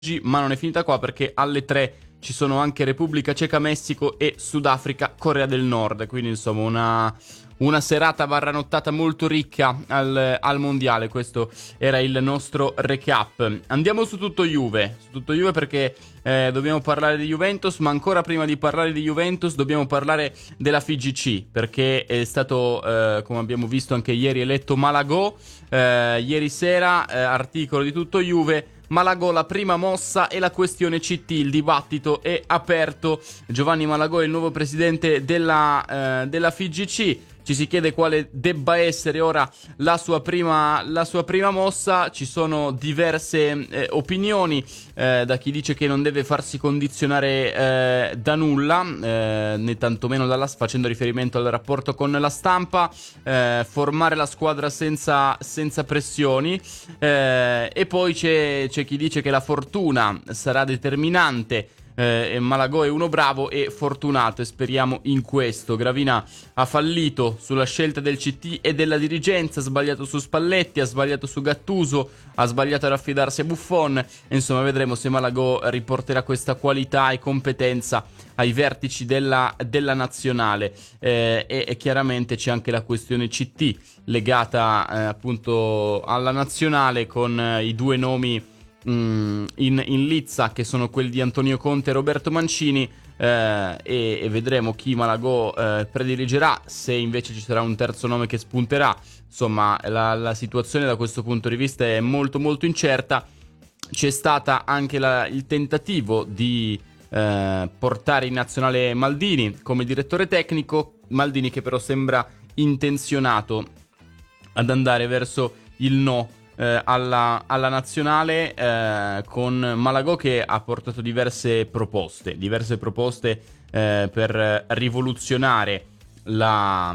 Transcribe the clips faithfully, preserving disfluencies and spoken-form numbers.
Ma non è finita qua, perché alle tre ci sono anche Repubblica Ceca, Messico e Sudafrica, Corea del Nord. Quindi insomma una, una serata barra nottata molto ricca al, al mondiale. Questo era il nostro recap. Andiamo su tutto Juve, su tutto Juve perché eh, dobbiamo parlare di Juventus. Ma ancora prima di parlare di Juventus dobbiamo parlare della F I G C, perché è stato, eh, come abbiamo visto anche ieri, eletto Malagò. eh, Ieri sera, eh, articolo di tutto Juve: Malagò, la prima mossa e la questione C T, il dibattito è aperto. Giovanni Malagò è il nuovo presidente della, eh, della F I G C. Ci si chiede quale debba essere ora la sua prima, la sua prima mossa. Ci sono diverse eh, opinioni, eh, da chi dice che non deve farsi condizionare eh, da nulla, eh, né tantomeno dalla, facendo riferimento al rapporto con la stampa, eh, formare la squadra senza, senza pressioni, eh, e poi c'è, c'è chi dice che la fortuna sarà determinante. Eh, Malagò è uno bravo e fortunato, e speriamo in questo. Gravina ha fallito sulla scelta del C T e della dirigenza, ha sbagliato su Spalletti, ha sbagliato su Gattuso, ha sbagliato ad affidarsi a Buffon. Insomma, vedremo se Malagò riporterà questa qualità e competenza ai vertici della, della nazionale. eh, e, e chiaramente c'è anche la questione C T legata eh, appunto alla nazionale, con eh, i due nomi In, in lizza, che sono quelli di Antonio Conte e Roberto Mancini, eh, e, e vedremo chi Malagò eh, prediligerà, se invece ci sarà un terzo nome che spunterà. Insomma, la, la situazione da questo punto di vista è molto molto incerta. C'è stata anche la, il tentativo di eh, portare in nazionale Maldini come direttore tecnico. Maldini che però sembra intenzionato ad andare verso il no Eh, alla, alla nazionale, eh, con Malagò che ha portato diverse proposte, diverse proposte eh, per rivoluzionare la,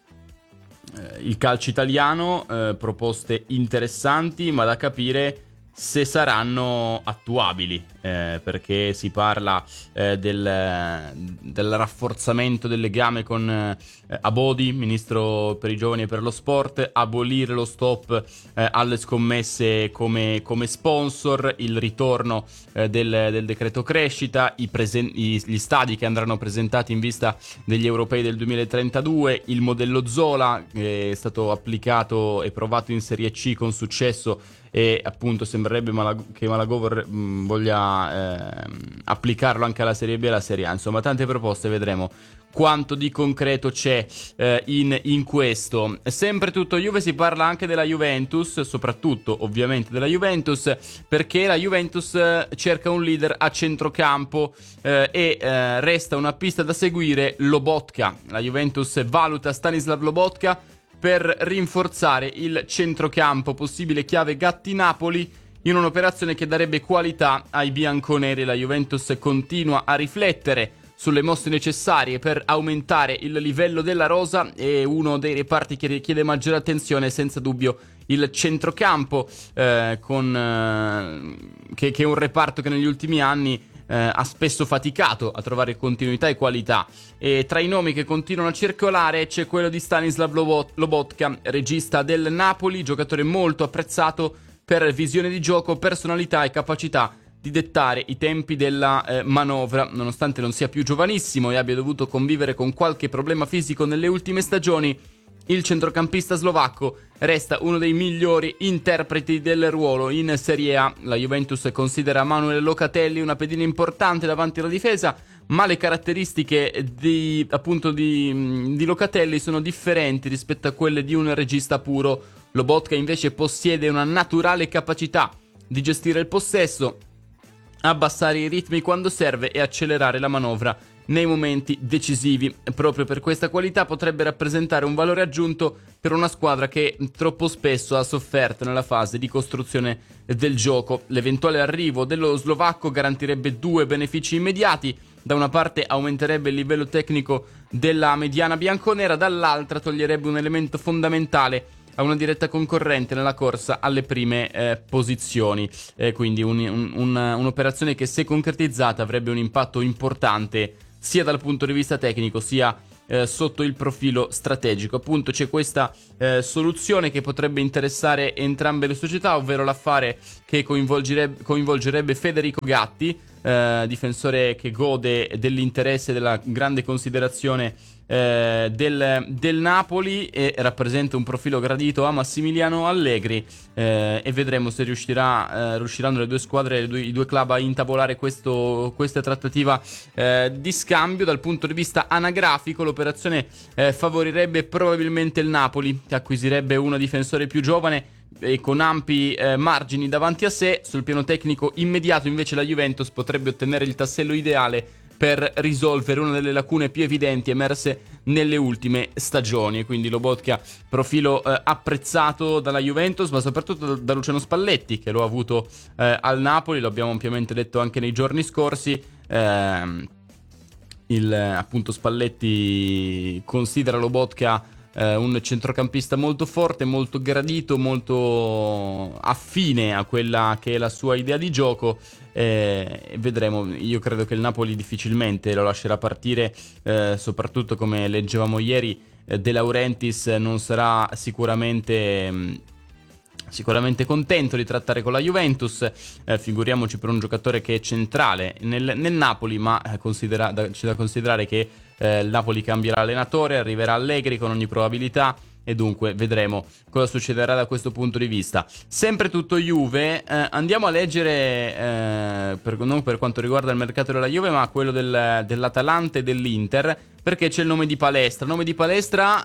eh, il calcio italiano, eh, proposte interessanti, ma da capire se saranno attuabili, eh, perché si parla eh, del, del rafforzamento del legame con eh, Abodi, ministro per i giovani e per lo sport, abolire lo stop eh, alle scommesse come, come sponsor, il ritorno eh, del, del decreto crescita, i presen- i, gli stadi che andranno presentati in vista degli europei del duemilatrentadue, il modello Zola che è stato applicato e provato in Serie C con successo, e appunto sembrerebbe Malag- che Malagò vorre- mh, voglia eh, applicarlo anche alla Serie B e alla Serie A. Insomma, tante proposte, vedremo quanto di concreto c'è eh, in, in questo. Sempre tutto Juve, si parla anche della Juventus, soprattutto ovviamente della Juventus, perché la Juventus eh, cerca un leader a centrocampo, eh, e eh, resta una pista da seguire: Lobotka. La Juventus valuta Stanislav Lobotka per rinforzare il centrocampo, possibile chiave Gatti-Napoli, in un'operazione che darebbe qualità ai bianconeri. La Juventus continua a riflettere sulle mosse necessarie per aumentare il livello della rosa, e uno dei reparti che richiede maggiore attenzione è senza dubbio il centrocampo, eh, con, eh, che, che è un reparto che negli ultimi anni Eh, ha spesso faticato a trovare continuità e qualità. E tra i nomi che continuano a circolare c'è quello di Stanislav Lobot- Lobotka, regista del Napoli, giocatore molto apprezzato per visione di gioco, personalità e capacità di dettare i tempi della eh, manovra. Nonostante non sia più giovanissimo e abbia dovuto convivere con qualche problema fisico nelle ultime stagioni, il centrocampista slovacco resta uno dei migliori interpreti del ruolo in Serie A. La Juventus considera Manuel Locatelli una pedina importante davanti alla difesa, ma le caratteristiche di, appunto di, di Locatelli sono differenti rispetto a quelle di un regista puro. Lobotka invece possiede una naturale capacità di gestire il possesso, abbassare i ritmi quando serve e accelerare la manovra nei momenti decisivi. Proprio per questa qualità potrebbe rappresentare un valore aggiunto per una squadra che troppo spesso ha sofferto nella fase di costruzione del gioco. L'eventuale arrivo dello slovacco garantirebbe due benefici immediati: da una parte aumenterebbe il livello tecnico della mediana bianconera, dall'altra toglierebbe un elemento fondamentale a una diretta concorrente nella corsa alle prime eh, posizioni. Eh, quindi un, un, un, un'operazione che, se concretizzata, avrebbe un impatto importante sia dal punto di vista tecnico sia eh, sotto il profilo strategico. Appunto c'è questa eh, soluzione che potrebbe interessare entrambe le società, ovvero l'affare che coinvolgerebbe, coinvolgerebbe Federico Gatti, eh, difensore che gode dell'interesse e della grande considerazione Eh, del, del Napoli, e rappresenta un profilo gradito a Massimiliano Allegri, eh, e vedremo se riuscirà, eh, riusciranno le due squadre, le due, i due club a intavolare questo, questa trattativa eh, di scambio. Dal punto di vista anagrafico l'operazione eh, favorirebbe probabilmente il Napoli, che acquisirebbe un difensore più giovane e con ampi eh, margini davanti a sé. Sul piano tecnico immediato invece la Juventus potrebbe ottenere il tassello ideale per risolvere una delle lacune più evidenti emerse nelle ultime stagioni. Quindi Lobotka, profilo eh, apprezzato dalla Juventus, ma soprattutto da, da Luciano Spalletti, che lo ha avuto eh, al Napoli, lo abbiamo ampiamente detto anche nei giorni scorsi. Eh, il, appunto Spalletti considera Lobotka eh, un centrocampista molto forte, molto gradito, molto affine a quella che è la sua idea di gioco. Eh, vedremo, io credo che il Napoli difficilmente lo lascerà partire, eh, soprattutto come leggevamo ieri, eh, De Laurentiis non sarà sicuramente... Mh, sicuramente contento di trattare con la Juventus, eh, figuriamoci per un giocatore che è centrale nel, nel Napoli, ma eh, considera, da, c'è da considerare che eh, il Napoli cambierà allenatore, arriverà Allegri con ogni probabilità, e dunque vedremo cosa succederà da questo punto di vista. Sempre tutto Juve, eh, andiamo a leggere, eh, per, non per quanto riguarda il mercato della Juve, ma quello del, dell'Atalanta e dell'Inter, perché c'è il nome di Palestra, nome di Palestra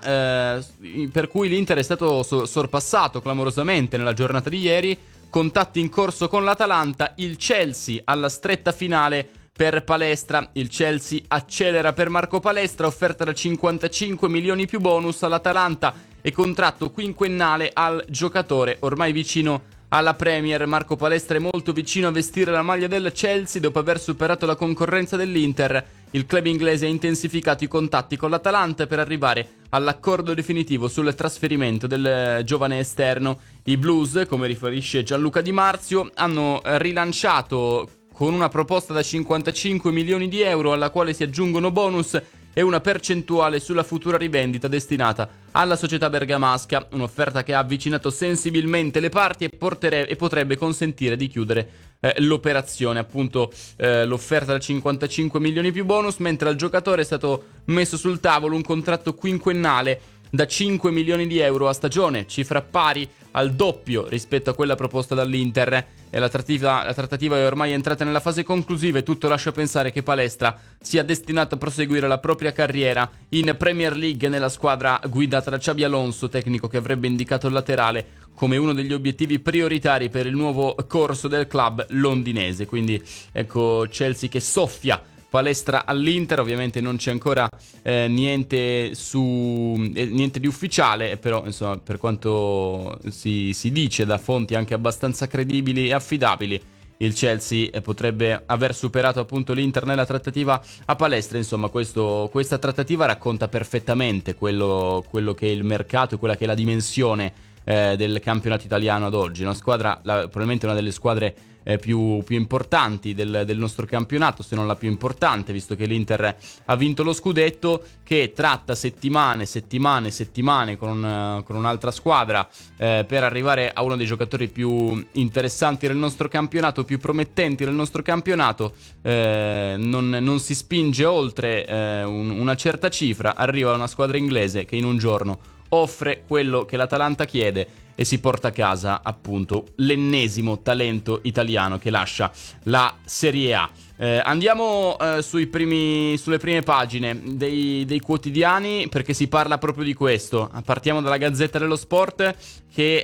eh, per cui l'Inter è stato so- sorpassato clamorosamente nella giornata di ieri. Contatti in corso con l'Atalanta, il Chelsea alla stretta finale per Palestra. Il Chelsea accelera per Marco Palestra, offerta da cinquantacinque milioni più bonus all'Atalanta e contratto quinquennale al giocatore ormai vicino alla Premier. Marco Palestra è molto vicino a vestire la maglia del Chelsea dopo aver superato la concorrenza dell'Inter. Il club inglese ha intensificato i contatti con l'Atalanta per arrivare all'accordo definitivo sul trasferimento del giovane esterno. I Blues, come riferisce Gianluca Di Marzio, hanno rilanciato con una proposta da cinquantacinque milioni di euro, alla quale si aggiungono bonus e una percentuale sulla futura rivendita destinata alla società bergamasca, un'offerta che ha avvicinato sensibilmente le parti e, portere- e potrebbe consentire di chiudere eh, l'operazione. Appunto eh, l'offerta da cinquantacinque milioni più bonus, mentre al giocatore è stato messo sul tavolo un contratto quinquennale da cinque milioni di euro a stagione, cifra pari al doppio rispetto a quella proposta dall'Inter. E la trattativa, la trattativa è ormai entrata nella fase conclusiva e tutto lascia pensare che Palestra sia destinato a proseguire la propria carriera in Premier League nella squadra guidata da Xabi Alonso, tecnico che avrebbe indicato il laterale come uno degli obiettivi prioritari per il nuovo corso del club londinese. Quindi ecco Chelsea che soffia Palestra all'Inter. Ovviamente non c'è ancora eh, niente su eh, niente di ufficiale, però insomma, per quanto si, si dice da fonti anche abbastanza credibili e affidabili, il Chelsea eh, potrebbe aver superato appunto l'Inter nella trattativa a Palestra. Insomma, questo, questa trattativa racconta perfettamente quello, quello che è il mercato e quella che è la dimensione eh, del campionato italiano ad oggi. Una squadra, la, probabilmente una delle squadre Eh, più, più importanti del, del nostro campionato, se non la più importante, visto che l'Inter ha vinto lo scudetto, che tratta settimane, settimane, settimane con, un, con un'altra squadra eh, per arrivare a uno dei giocatori più interessanti del nostro campionato, più promettenti del nostro campionato. Eh, non, non si spinge oltre eh, un, una certa cifra, arriva una squadra inglese che in un giorno offre quello che l'Atalanta chiede e si porta a casa appunto l'ennesimo talento italiano che lascia la Serie A. Eh, andiamo eh, sui primi, sulle prime pagine dei, dei quotidiani, perché si parla proprio di questo. Partiamo dalla Gazzetta dello Sport, che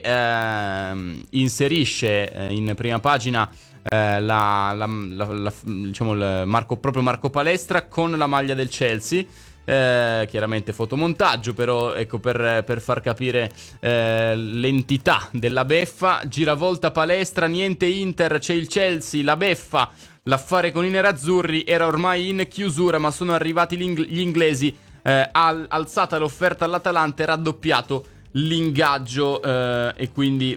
eh, inserisce eh, in prima pagina eh, la, la, la, la, diciamo il Marco, proprio Marco Palestra con la maglia del Chelsea. Eh, chiaramente fotomontaggio, però ecco per, per far capire eh, l'entità della beffa. Giravolta Palestra, niente Inter, c'è il Chelsea, la beffa. L'affare con i nerazzurri era ormai in chiusura, ma sono arrivati gli inglesi, eh, al, alzata l'offerta all'Atalanta e raddoppiato l'ingaggio, eh, e quindi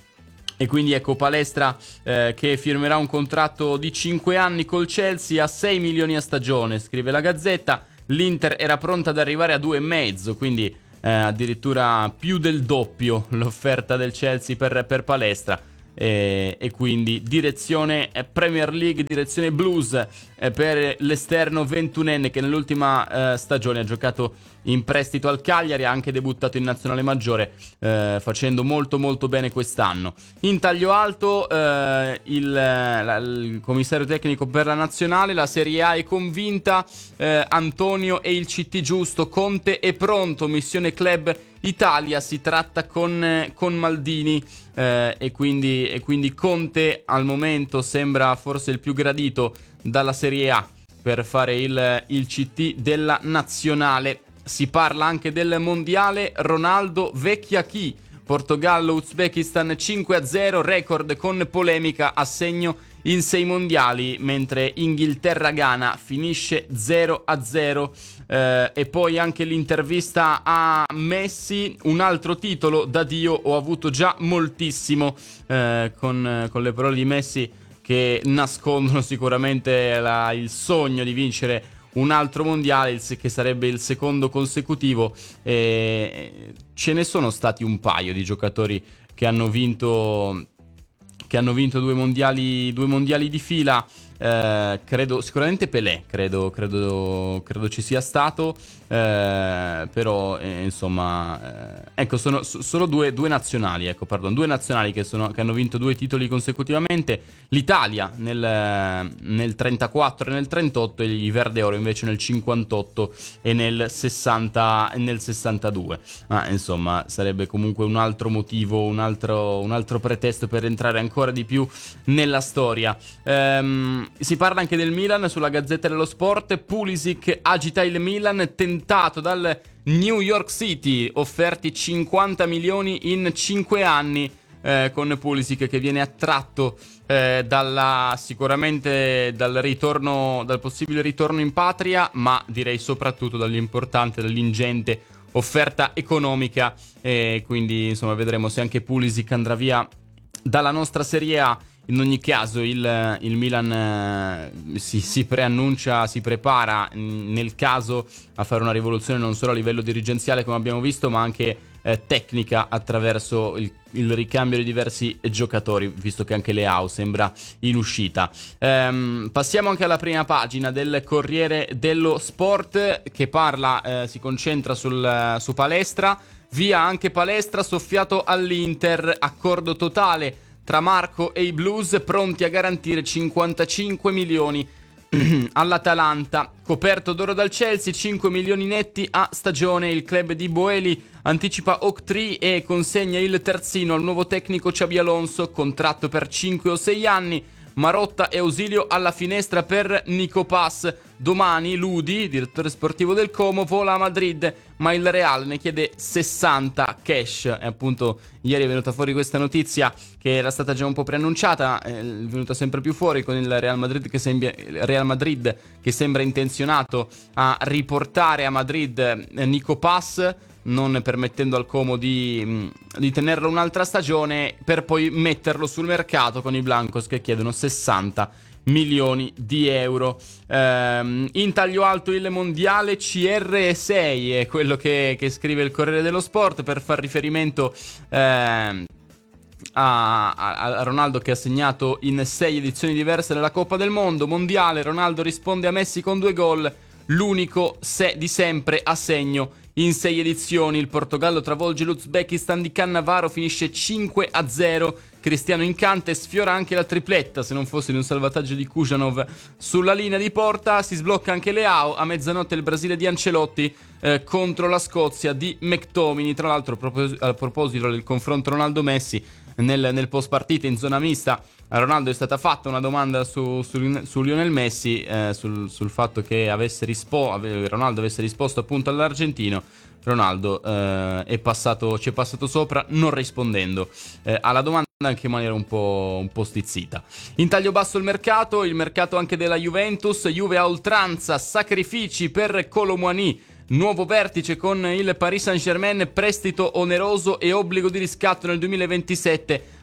E quindi ecco Palestra eh, che firmerà un contratto di cinque anni col Chelsea a sei milioni a stagione, scrive la Gazzetta. l'Inter era pronta ad arrivare a due e mezzo, quindi eh, addirittura più del doppio l'offerta del Chelsea per, per Palestra. E, e quindi direzione Premier League, direzione blues eh, per l'esterno ventunenne che nell'ultima eh, stagione ha giocato in prestito al Cagliari, ha anche debuttato in nazionale maggiore eh, facendo molto molto bene quest'anno. In taglio alto eh, il, la, il commissario tecnico per la nazionale, la Serie A è convinta, eh, Antonio e il C T giusto, Conte è pronto, missione club Italia, si tratta con, con Maldini eh, e, quindi, e quindi Conte al momento sembra forse il più gradito dalla Serie A per fare il, il C T della nazionale. Si parla anche del mondiale, Ronaldo vecchia chi? Portogallo-Uzbekistan cinque a zero, record con polemica a segno in sei mondiali, mentre Inghilterra-Ghana finisce zero a zero. Eh, e poi anche l'intervista a Messi, un altro titolo da Dio, ho avuto già moltissimo, eh, con, con le parole di Messi che nascondono sicuramente la, il sogno di vincere un altro mondiale, il, che sarebbe il secondo consecutivo. E ce ne sono stati un paio di giocatori che hanno vinto che hanno vinto due mondiali due mondiali di fila. Eh, credo sicuramente Pelé, credo, credo, credo ci sia stato, eh, però eh, insomma eh, ecco, sono so, solo due, due nazionali, ecco, pardon, due nazionali che, sono, che hanno vinto due titoli consecutivamente. L'Italia nel, nel trentaquattro e nel trentotto, e i Verde Oro invece nel cinquantotto e nel sessanta e nel sessantadue. Ma insomma sarebbe comunque un altro motivo, un altro, un altro pretesto per entrare ancora di più nella storia. Ehm Si parla anche del Milan sulla Gazzetta dello Sport. Pulisic agita il Milan, tentato dal New York City, offerti cinquanta milioni in cinque anni, eh, con Pulisic che viene attratto eh, dalla, sicuramente dal ritorno, dal possibile ritorno in patria, ma direi soprattutto dall'importante, dall'ingente offerta economica, e quindi insomma vedremo se anche Pulisic andrà via dalla nostra Serie A. In ogni caso il, il Milan eh, si, si preannuncia, si prepara mh, nel caso a fare una rivoluzione non solo a livello dirigenziale come abbiamo visto, ma anche eh, tecnica attraverso il, il ricambio di diversi giocatori, visto che anche Leao sembra in uscita. Ehm, passiamo anche alla prima pagina del Corriere dello Sport, che parla, eh, si concentra sul, su Palestra. Via anche Palestra, soffiato all'Inter, accordo totale tra Marco e i Blues, pronti a garantire cinquantacinque milioni all'Atalanta. Coperto d'oro dal Chelsea, cinque milioni netti a stagione. Il club di Boeli anticipa Octree e consegna il terzino al nuovo tecnico Xabi Alonso, contratto per cinque o sei anni. Marotta e ausilio alla finestra per Nico Pass. Domani Ludi, direttore sportivo del Como, vola a Madrid, ma il Real ne chiede sessanta cash. E appunto ieri è venuta fuori questa notizia che era stata già un po' preannunciata, è venuta sempre più fuori con il Real Madrid che sembra, Real Madrid che sembra intenzionato a riportare a Madrid Nico Pass, non permettendo al Como di, di tenerlo un'altra stagione, per poi metterlo sul mercato con i Blancos che chiedono sessanta milioni di euro. Ehm, in taglio alto il mondiale C R sei è quello che, che scrive il Corriere dello Sport per far riferimento ehm, a, a Ronaldo, che ha segnato in sei edizioni diverse della Coppa del Mondo. Mondiale, Ronaldo risponde a Messi con due gol, l'unico se di sempre a segno in sei edizioni. Il Portogallo travolge l'Uzbekistan di Cannavaro, finisce cinque a zero. Cristiano incanta e sfiora anche la tripletta, se non fosse di un salvataggio di Kujanov sulla linea di porta. Si sblocca anche Leao. A mezzanotte il Brasile di Ancelotti eh, contro la Scozia di McTominay. Tra l'altro, a, propos- a proposito del confronto Ronaldo-Messi, nel, nel post partita in zona mista a Ronaldo è stata fatta una domanda su, su, su Lionel Messi, eh, sul, sul fatto che avesse rispo- Ronaldo avesse risposto appunto all'argentino. Ronaldo eh, è passato, ci è passato sopra non rispondendo eh, alla domanda, anche in maniera un po', un po' stizzita. In taglio basso il mercato, il mercato anche della Juventus. Juve a oltranza, sacrifici per Kolo Muani. Nuovo vertice con il Paris Saint-Germain, prestito oneroso e obbligo di riscatto nel duemilaventisette.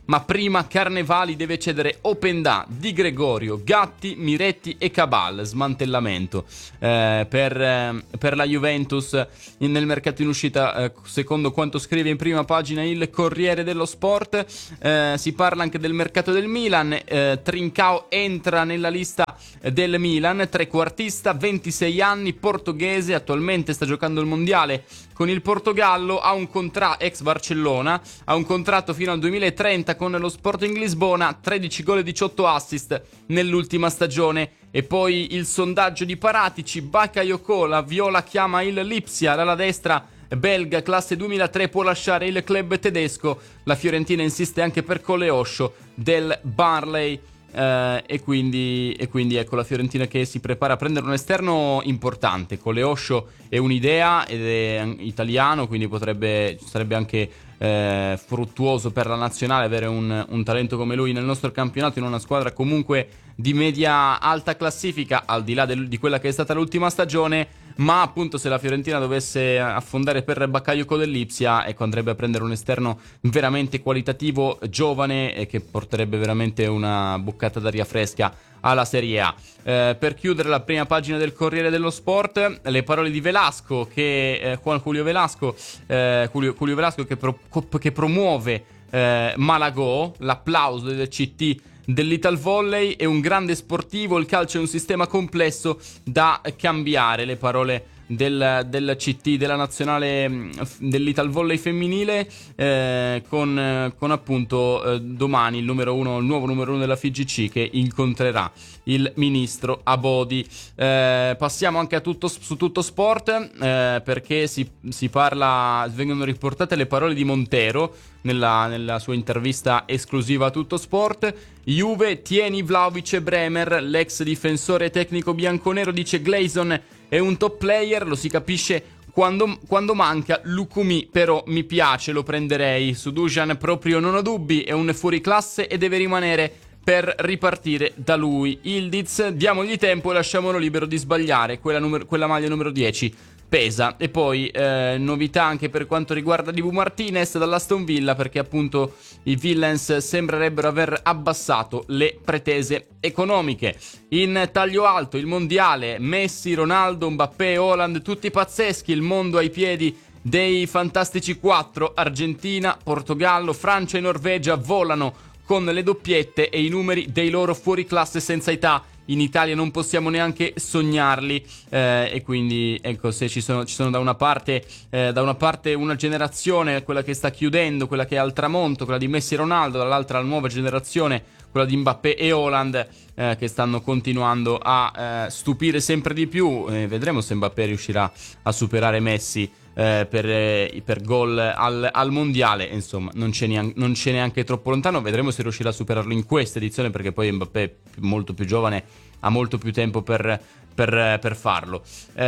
ma prima Carnevali deve cedere Openda, Di Gregorio, Gatti, Miretti e Cabal. Smantellamento eh, per, eh, per la Juventus in, nel mercato in uscita, eh, secondo quanto scrive in prima pagina il Corriere dello Sport. Eh, si parla anche del mercato del Milan. eh, Trincao entra nella lista del Milan, trequartista, ventisei anni, portoghese, attualmente sta giocando il mondiale con il Portogallo, ha un contratto ex Barcellona, ha un contratto fino al duemilatrenta con lo Sporting Lisbona, tredici gol e diciotto assist nell'ultima stagione. E poi il sondaggio di Paratici, Bakayoko, la Viola chiama il Lipsia, l'ala destra belga classe duemilatré può lasciare il club tedesco, la Fiorentina insiste anche per Coleoscio del Burnley. Uh, e, quindi, e quindi ecco la Fiorentina che si prepara a prendere un esterno importante. Coleoscio è un'idea ed è italiano, quindi potrebbe sarebbe anche eh, fruttuoso per la nazionale avere un, un talento come lui nel nostro campionato, in una squadra comunque di media alta classifica, al di là del, di quella che è stata l'ultima stagione. Ma appunto se la Fiorentina dovesse affondare per Bakayoko dell'Ipsia, ecco, andrebbe a prendere un esterno veramente qualitativo, giovane, e che porterebbe veramente una boccata d'aria fresca alla Serie A. Eh, per chiudere la prima pagina del Corriere dello Sport, le parole di Velasco, che eh, Juan Julio Velasco, eh, Julio, Julio Velasco che, pro, che promuove eh, Malagò, l'applauso del C T dell'Ital Volley. È un grande sportivo, il calcio è un sistema complesso da cambiare. Le parole del, del C T della nazionale dell'Ital Volley femminile, eh, con, con appunto eh, domani il numero uno, il nuovo numero uno della F I G C che incontrerà il ministro Abodi. Eh, passiamo anche a tutto, su Tutto Sport, eh, perché si, si parla, vengono riportate le parole di Montero nella, nella sua intervista esclusiva a Tutto Sport. Juve, tieni Vlahovic e Bremer. L'ex difensore tecnico bianconero dice Gleison è un top player, lo si capisce quando, quando manca. Lukumi però mi piace, lo prenderei. Su Dusan proprio non ho dubbi, è un fuoriclasse e deve rimanere per ripartire da lui. Ildiz, diamogli tempo e lasciamolo libero di sbagliare. Quella, numero, quella maglia numero dieci pesa. E poi eh, novità anche per quanto riguarda Dibu Martinez dall'Aston Villa, perché appunto i Villains sembrerebbero aver abbassato le pretese economiche. In taglio alto il mondiale, Messi, Ronaldo, Mbappé, Haaland, tutti pazzeschi, il mondo ai piedi dei fantastici quattro. Argentina, Portogallo, Francia e Norvegia volano con le doppiette e i numeri dei loro fuoriclasse senza età. In Italia non possiamo neanche sognarli, eh, e quindi ecco, se ci sono, ci sono da una parte eh, da una parte una generazione, quella che sta chiudendo, quella che è al tramonto, quella di Messi e Ronaldo, dall'altra la nuova generazione, quella di Mbappé e Haaland, eh, che stanno continuando a eh, stupire sempre di più. Eh, vedremo se Mbappé riuscirà a superare Messi Eh, per, eh, per gol al, al mondiale. Insomma, non c'è, neanche, non c'è neanche troppo lontano. Vedremo se riuscirà a superarlo in questa edizione, perché poi Mbappé è molto più giovane, ha molto più tempo per, per, per farlo.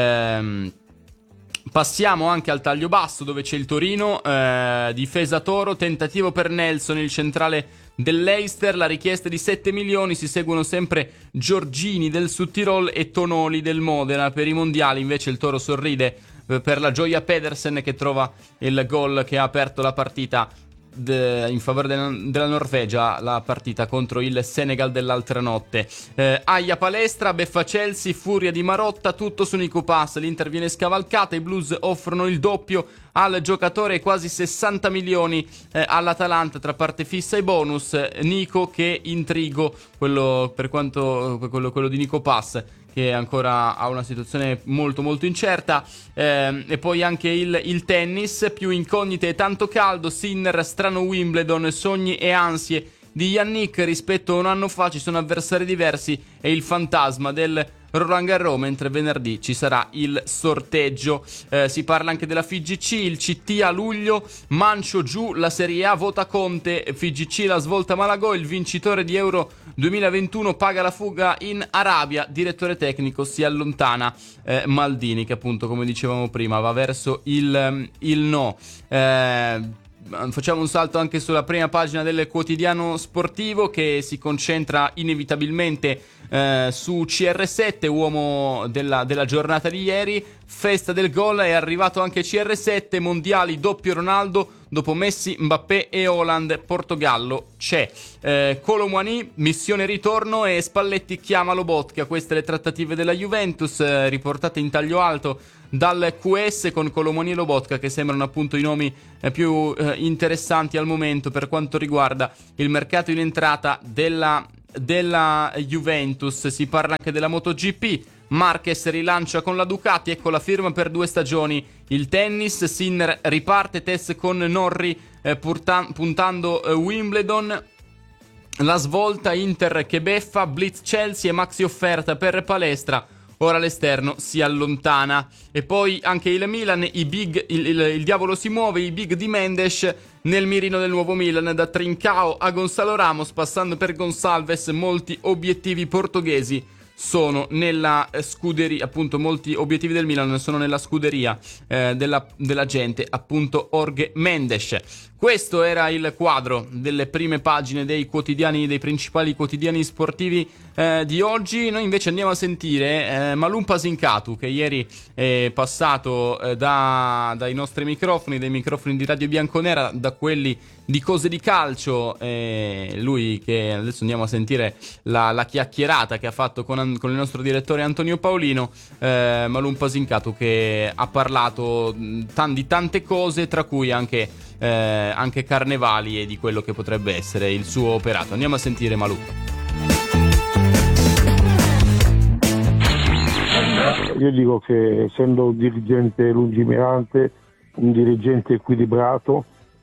Ehm Passiamo anche al taglio basso, dove c'è il Torino, eh, difesa Toro, tentativo per Nelson, il centrale dell'Eister, la richiesta di sette milioni, si seguono sempre Giorgini del Sudtirol e Tonoli del Modena. Per i mondiali invece il Toro sorride eh, per la Gioia Pedersen, che trova il gol che ha aperto la partita De, in favore de, della Norvegia, la partita contro il Senegal dell'altra notte. eh, Aia palestra, beffa Chelsea, furia di Marotta, tutto su Nico Pass. L'Inter viene scavalcata, i Blues offrono il doppio al giocatore, quasi sessanta milioni eh, all'Atalanta tra parte fissa e bonus. Nico, che intrigo quello per quanto quello, quello di Nico Pass, che ancora ha una situazione molto molto incerta. Eh, e poi anche il, il tennis, più incognite e tanto caldo. Sinner, strano Wimbledon, sogni e ansie di Yannick rispetto a un anno fa, ci sono avversari diversi e il fantasma del Roland Garros, mentre venerdì ci sarà il sorteggio. Eh, si parla anche della F I G C, il C T a luglio, Mancio giù, la Serie A vota Conte, F I G C la svolta Malagò, il vincitore di Euro duemilaventuno paga la fuga in Arabia, direttore tecnico si allontana. eh, Maldini, che appunto, come dicevamo prima, va verso il, il no. eh, Facciamo un salto anche sulla prima pagina del quotidiano sportivo, che si concentra inevitabilmente eh, su C R sette, uomo della, della giornata di ieri. Festa del gol, è arrivato anche C R sette, mondiali doppio Ronaldo, dopo Messi, Mbappé e Haaland, Portogallo c'è. eh, Kolo Muani, missione ritorno, e Spalletti chiama Lobotka. Queste le trattative della Juventus, eh, riportate in taglio alto dal Q S, con Kolo Muani e Lobotka che sembrano appunto i nomi eh, più eh, interessanti al momento per quanto riguarda il mercato in entrata della, della Juventus. Si parla anche della MotoGP. Marquez rilancia con la Ducati, ecco la firma per due stagioni. Il tennis, Sinner riparte, test con Norrie, eh, purta- puntando eh, Wimbledon. La svolta, Inter che beffa, Blitz Chelsea e maxi offerta per Palestra. Ora l'esterno si allontana. E poi anche il Milan, i big, il, il, il diavolo si muove, i big di Mendes nel mirino del nuovo Milan, da Trincao a Gonzalo Ramos, passando per Gonçalves. Molti obiettivi portoghesi sono nella scuderia, appunto molti obiettivi del Milan sono nella scuderia eh, della, della gente, appunto Jorge Mendes. Questo era il quadro delle prime pagine dei quotidiani, dei principali quotidiani sportivi eh, di oggi. Noi invece andiamo a sentire eh, Malum Pasincatu, che ieri è passato eh, da, dai nostri microfoni, dai microfoni di Radio Bianconera, da quelli di Cose di Calcio. Eh, lui che adesso andiamo a sentire la, la chiacchierata che ha fatto con, con il nostro direttore Antonio Paolino. eh, Malum Pasincatu che ha parlato t- di tante cose, tra cui anche Eh, anche Carnevali, e di quello che potrebbe essere il suo operato. Andiamo a sentire Malù. Io dico che, essendo un dirigente lungimirante, un dirigente equilibrato,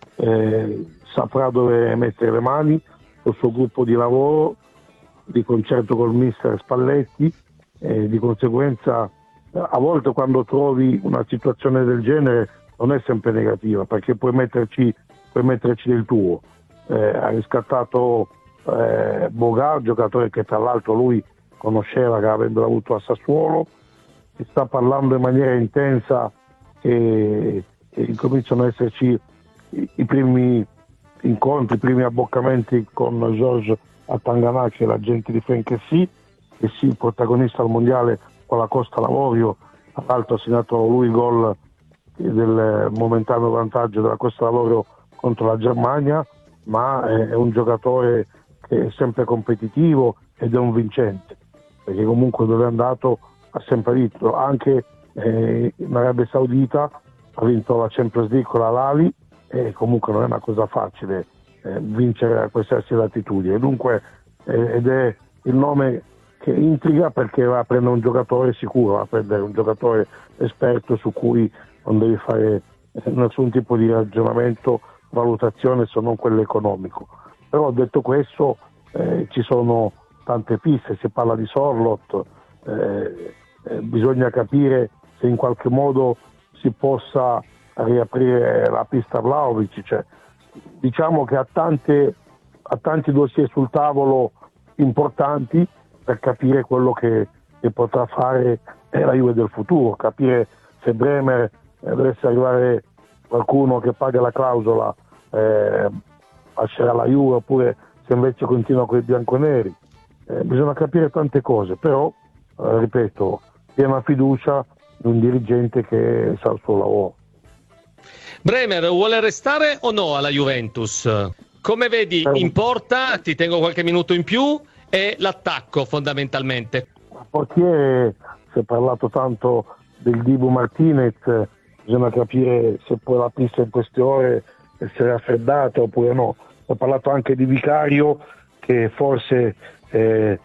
eh, saprà dove mettere le mani col suo gruppo di lavoro, di concerto col mister Spalletti, e di conseguenza a volte quando trovi una situazione del genere non è sempre negativa, perché puoi metterci, puoi metterci del tuo. Eh, ha riscattato eh, Boga, giocatore che tra l'altro lui conosceva, che avendo avuto a Sassuolo. Si sta parlando in maniera intensa e, e cominciano ad esserci i, i primi incontri, i primi abboccamenti con Georges Atangana, che è l'agente di Franceschi, che sì, protagonista al mondiale con la Costa Lavorio. Tra l'altro ha segnato lui gol del momentaneo vantaggio della Costa Lavorio contro la Germania, ma è un giocatore che è sempre competitivo ed è un vincente, perché comunque dove è andato ha sempre vinto. Anche eh, in Arabia Saudita ha vinto la Champions League con la Lali, e comunque non è una cosa facile eh, vincere a qualsiasi latitudine. Dunque eh, ed è il nome che intriga, perché va a prendere un giocatore sicuro, va a prendere un giocatore esperto su cui non devi fare nessun tipo di ragionamento, valutazione se non quello economico. Però detto questo eh, ci sono tante piste, si parla di Sorlot, eh, eh, bisogna capire se in qualche modo si possa riaprire la pista Vlahovic, cioè, diciamo che ha, tante, ha tanti dossier sul tavolo importanti per capire quello che, che potrà fare la Juve del futuro, capire se Bremer dovesse arrivare qualcuno che paga la clausola, eh, lascerà la Juve, oppure se invece continua con i bianconeri. Eh, bisogna capire tante cose, però eh, ripeto, piena fiducia in un dirigente che sa il suo lavoro. Bremer vuole restare o no alla Juventus? Come vedi, eh, in porta, ti tengo qualche minuto in più, e l'attacco fondamentalmente. A portiere si è parlato tanto del Dibu Martinez, bisogna capire se poi la pista in queste ore si è raffreddata oppure no. Si è parlato anche di Vicario, che forse eh,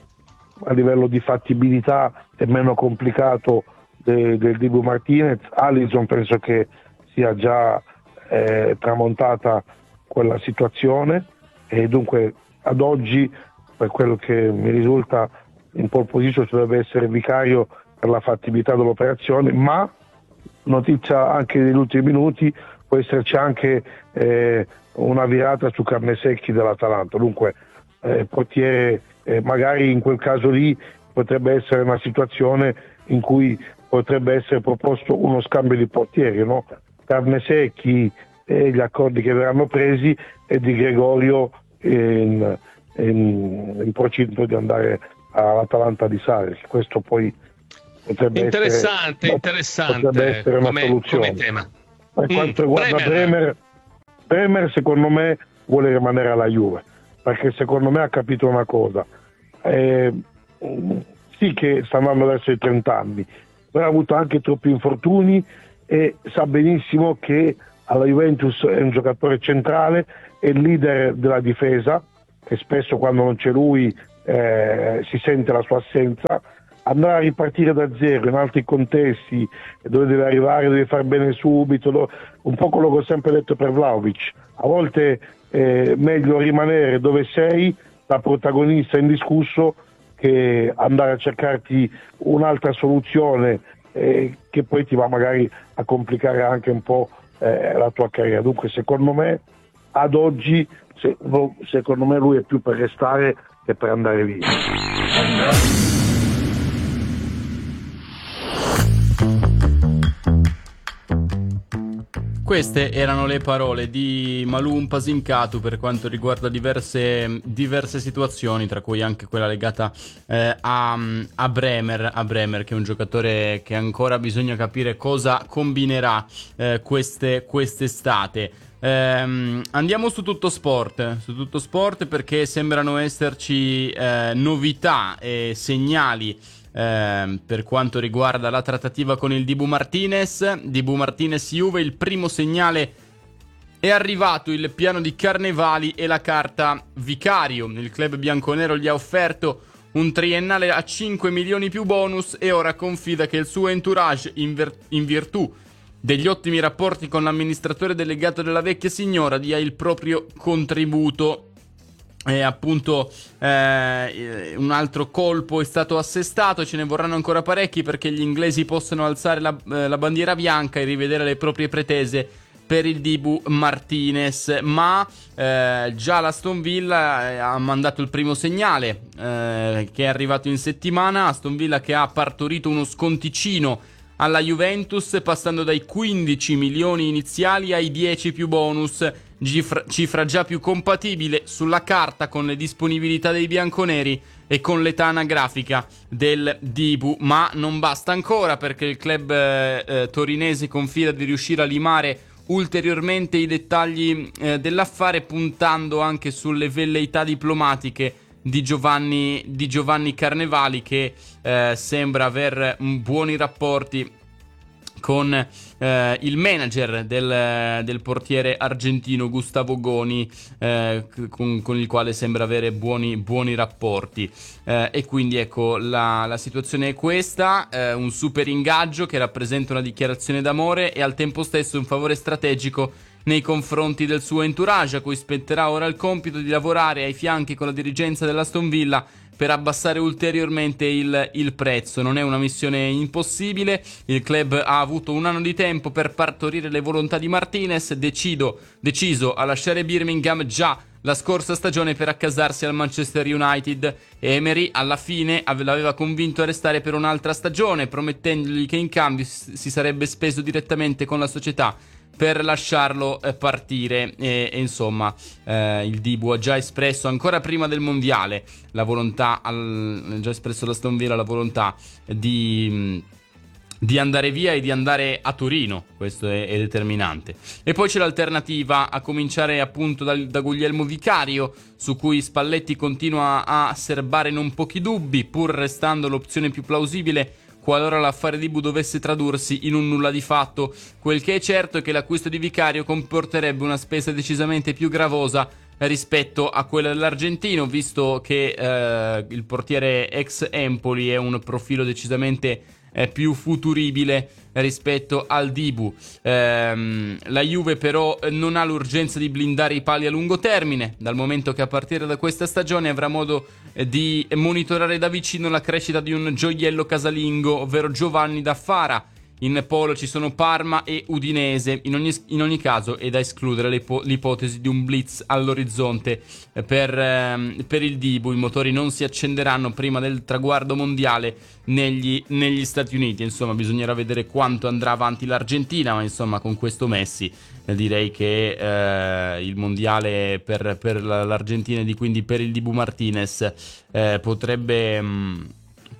a livello di fattibilità è meno complicato de, del Dibu Martinez. Alisson penso che sia già eh, tramontata quella situazione, e dunque ad oggi, per quello che mi risulta, in pole position ci dovrebbe essere Vicario per la fattibilità dell'operazione, ma notizia anche negli ultimi minuti, può esserci anche eh, una virata su Carnesecchi dell'Atalanta. Dunque eh, portiere, eh, magari in quel caso lì potrebbe essere una situazione in cui potrebbe essere proposto uno scambio di portieri, no? Carnesecchi e gli accordi che verranno presi, e Di Gregorio in, in, in procinto di andare all'Atalanta di Sarri. Questo poi potrebbe interessante, essere, interessante potrebbe essere una come, soluzione. come tema. Per quanto Mm, riguarda Bremer. Bremer, Bremer secondo me vuole rimanere alla Juve, perché secondo me ha capito una cosa, eh, sì che sta andando verso i trenta anni, però ha avuto anche troppi infortuni e sa benissimo che alla Juventus è un giocatore centrale, è il leader della difesa, che spesso quando non c'è lui eh, si sente la sua assenza. Andare a ripartire da zero in altri contesti dove deve arrivare, deve far bene subito, dove, un po' quello che ho sempre detto per Vlahovic, a volte è meglio rimanere dove sei, da protagonista indiscusso, che andare a cercarti un'altra soluzione eh, che poi ti va magari a complicare anche un po' eh, la tua carriera. Dunque secondo me ad oggi se, secondo me lui è più per restare che per andare via. Queste erano le parole di Malum Pasinkatu per quanto riguarda diverse, diverse situazioni, tra cui anche quella legata eh, a, a Bremer, a Bremer, che è un giocatore che ancora bisogna capire cosa combinerà eh, queste, quest'estate. Ehm, andiamo su Tutto Sport, su Tutto Sport perché sembrano esserci eh, novità e segnali Eh, per quanto riguarda la trattativa con il Dibu Martinez. Dibu Martinez Juve, il primo segnale è arrivato, il piano di Carnevali e la carta Vicario. Il club bianconero gli ha offerto un triennale a cinque milioni più bonus e ora confida che il suo entourage, in, ver- in virtù degli ottimi rapporti con l'amministratore delegato della vecchia signora, dia il proprio contributo. E appunto eh, un altro colpo è stato assestato, ce ne vorranno ancora parecchi perché gli inglesi possono alzare la, eh, la bandiera bianca e rivedere le proprie pretese per il Dibu Martinez, ma eh, già l'Aston Villa ha mandato il primo segnale eh, che è arrivato in settimana. Aston Villa che ha partorito uno sconticino alla Juventus passando dai quindici milioni iniziali ai dieci più bonus, cifra, cifra già più compatibile sulla carta con le disponibilità dei bianconeri e con l'età anagrafica del Dibu, ma non basta ancora perché il club eh, eh, torinese confida di riuscire a limare ulteriormente i dettagli eh, dell'affare, puntando anche sulle velleità diplomatiche di Giovanni, di Giovanni Carnevali, che eh, sembra aver buoni rapporti con eh, il manager del, del portiere argentino Gustavo Goni, eh, con, con il quale sembra avere buoni, buoni rapporti, eh, e quindi ecco la, la situazione è questa, eh, un super ingaggio che rappresenta una dichiarazione d'amore e al tempo stesso un favore strategico nei confronti del suo entourage, a cui spetterà ora il compito di lavorare ai fianchi con la dirigenza dell'Aston Villa per abbassare ulteriormente il, il prezzo. Non è una missione impossibile, il club ha avuto un anno di tempo per partorire le volontà di Martinez, decido, deciso a lasciare Birmingham già la scorsa stagione per accasarsi al Manchester United. Emery alla fine l'aveva convinto a restare per un'altra stagione, promettendogli che in cambio si sarebbe speso direttamente con la società per lasciarlo eh, partire e, e insomma eh, il Dibu ha già espresso ancora prima del mondiale la volontà al, già espresso la Aston Villa la volontà di, di andare via e di andare a Torino. Questo è, è determinante. E poi c'è l'alternativa, a cominciare appunto da, da Guglielmo Vicario, su cui Spalletti continua a serbare non pochi dubbi, pur restando l'opzione più plausibile qualora l'affare Dibu dovesse tradursi in un nulla di fatto. Quel che è certo è che l'acquisto di Vicario comporterebbe una spesa decisamente più gravosa rispetto a quella dell'argentino, visto che eh, il portiere ex Empoli è un profilo decisamente eh, più futuribile rispetto al Dibu. Ehm, la Juve però non ha l'urgenza di blindare i pali a lungo termine, dal momento che a partire da questa stagione avrà modo eh, di monitorare da vicino la crescita di un gioiello casalingo, ovvero Giovanni Daffara, in polo ci sono Parma e Udinese. In ogni, in ogni caso è da escludere l'ipo- l'ipotesi di un blitz all'orizzonte per, ehm, per il Dibu. I motori non si accenderanno prima del traguardo mondiale negli, negli Stati Uniti. Insomma, bisognerà vedere quanto andrà avanti l'Argentina, ma insomma con questo Messi eh, direi che eh, il mondiale per, per l'Argentina e quindi per il Dibu Martinez eh, potrebbe, mh,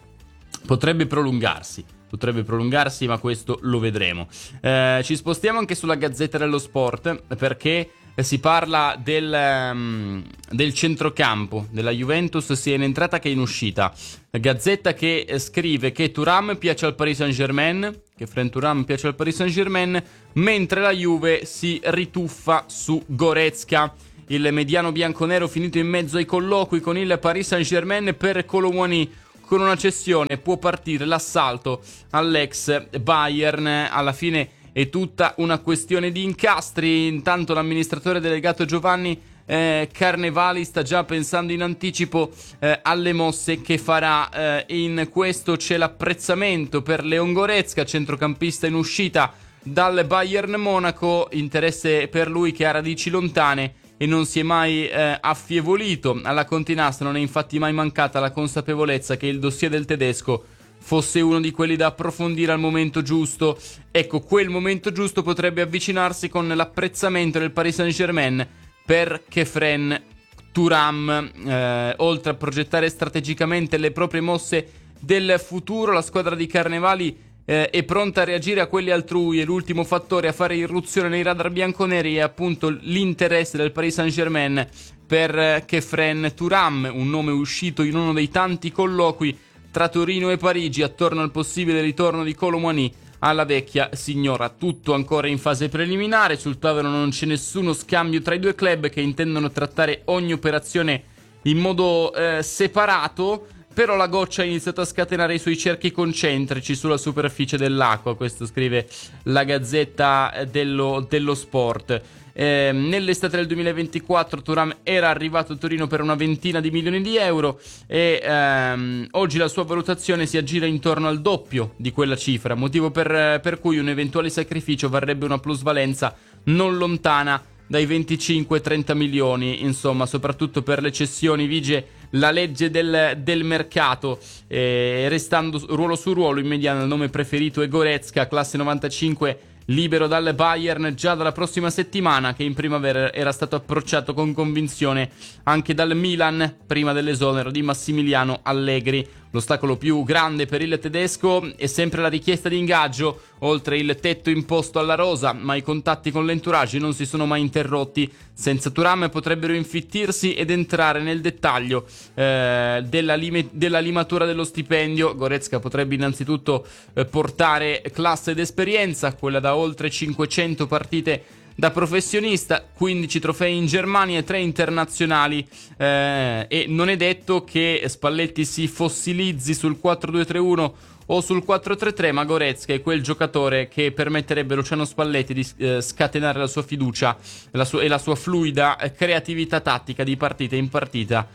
potrebbe prolungarsi. Potrebbe prolungarsi, ma questo lo vedremo. Eh, ci spostiamo anche sulla Gazzetta dello Sport, perché si parla del, um, del centrocampo della Juventus, sia in entrata che in uscita. La Gazzetta che scrive che Thuram piace al Paris Saint-Germain, che Fren Thuram piace al Paris Saint-Germain, mentre la Juve si rituffa su Goretzka. Il mediano bianconero finito in mezzo ai colloqui con il Paris Saint-Germain per Kolo Muani. Con una cessione può partire l'assalto all'ex Bayern. Alla fine è tutta una questione di incastri. Intanto l'amministratore delegato Giovanni eh, Carnevali sta già pensando in anticipo eh, alle mosse che farà. Eh, in questo c'è l'apprezzamento per Leon Goretzka, centrocampista in uscita dal Bayern Monaco. Interesse per lui che ha radici lontane e non si è mai eh, affievolito. Alla Continasta non è infatti mai mancata la consapevolezza che il dossier del tedesco fosse uno di quelli da approfondire al momento giusto. Ecco, quel momento giusto potrebbe avvicinarsi con l'apprezzamento del Paris Saint-Germain per Khéphren Thuram. Eh, oltre a progettare strategicamente le proprie mosse del futuro, la squadra di Carnevali Eh, è pronta a reagire a quelli altrui, e l'ultimo fattore a fare irruzione nei radar bianconeri è appunto l'interesse del Paris Saint-Germain per eh, Khéphren Thuram, un nome uscito in uno dei tanti colloqui tra Torino e Parigi attorno al possibile ritorno di Kolo Muani alla vecchia signora. Tutto ancora in fase preliminare, sul tavolo non c'è nessuno scambio tra i due club, che intendono trattare ogni operazione in modo eh, separato. Però la goccia ha iniziato a scatenare i suoi cerchi concentrici sulla superficie dell'acqua. Questo scrive la Gazzetta dello, dello Sport. Eh, nell'estate del duemilaventiquattro Thuram era arrivato a Torino per una ventina di milioni di euro e ehm, oggi la sua valutazione si aggira intorno al doppio di quella cifra, motivo per, per cui un eventuale sacrificio varrebbe una plusvalenza non lontana dai venticinque trenta milioni. Insomma, soprattutto per le cessioni vige la legge del, del mercato, eh, restando ruolo su ruolo in mediana. Il nome preferito è Goretzka, classe novantacinque, libero dal Bayern già dalla prossima settimana, che in primavera era stato approcciato con convinzione anche dal Milan prima dell'esonero di Massimiliano Allegri. L'ostacolo più grande per il tedesco è sempre la richiesta di ingaggio, oltre il tetto imposto alla rosa, ma i contatti con l'entourage non si sono mai interrotti. Senza Thuram potrebbero infittirsi ed entrare nel dettaglio eh, della, lime- della limatura dello stipendio. Goretzka potrebbe innanzitutto eh, portare classe ed esperienza, quella da oltre cinquecento partite da professionista, quindici trofei in Germania e tre internazionali, eh, e non è detto che Spalletti si fossilizzi sul quattro due tre uno o sul quattro tre tre, ma Goretzka è quel giocatore che permetterebbe a Luciano Spalletti di eh, scatenare la sua fiducia la sua, e la sua fluida eh, creatività tattica di partita in partita,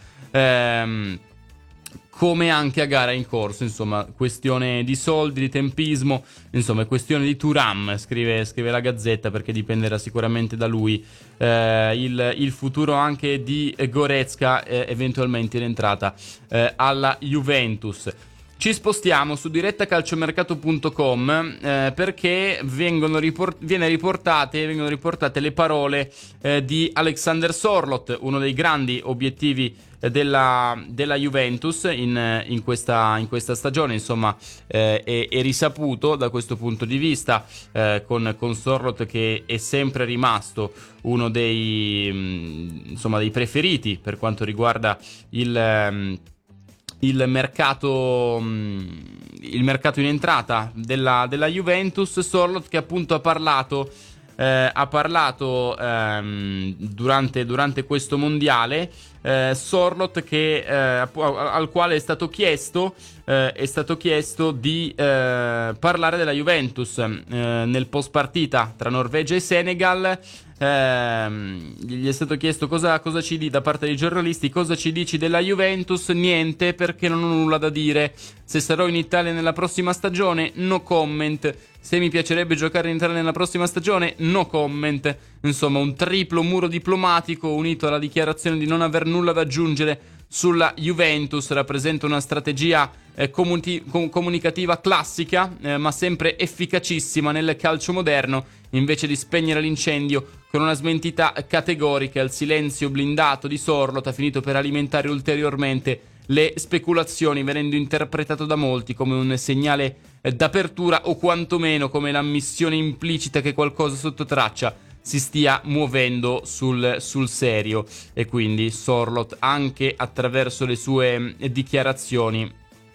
ehm, come anche a gara in corso. Insomma, questione di soldi, di tempismo, insomma, è questione di Thuram, scrive, scrive la Gazzetta, perché dipenderà sicuramente da lui eh, il, il futuro anche di Goretzka, eh, eventualmente in entrata eh, alla Juventus. Ci spostiamo su diretta calciomercato punto com eh, perché vengono, riport- viene riportate, vengono riportate le parole eh, di Alexander Sorloth, uno dei grandi obiettivi eh, della, della Juventus in, in, questa, in questa stagione. Insomma, eh, è, è risaputo da questo punto di vista, eh, con, con Sorloth che è sempre rimasto uno dei, mh, insomma, dei preferiti per quanto riguarda il... Mh, il mercato il mercato in entrata della, della Juventus. Sorloth che appunto ha parlato eh, ha parlato ehm, durante, durante questo mondiale, eh, Sorloth che eh, al quale è stato chiesto eh, è stato chiesto di eh, parlare della Juventus eh, nel post partita tra Norvegia e Senegal. Eh, gli è stato chiesto cosa, cosa ci di da parte dei giornalisti, cosa ci dici della Juventus? Niente, perché non ho nulla da dire. Se sarò in Italia nella prossima stagione, no comment. Se mi piacerebbe giocare in Italia nella prossima stagione, no comment. Insomma, un triplo muro diplomatico unito alla dichiarazione di non aver nulla da aggiungere sulla Juventus rappresenta una strategia eh, comuti- com- comunicativa classica, eh, ma sempre efficacissima nel calcio moderno. Invece di spegnere l'incendio con una smentita categorica, il silenzio blindato di Sorloth ha finito per alimentare ulteriormente le speculazioni, venendo interpretato da molti come un segnale eh, d'apertura o quantomeno come l'ammissione implicita che qualcosa sotto traccia si stia muovendo sul, sul serio. E quindi Sorloth, anche attraverso le sue eh, dichiarazioni,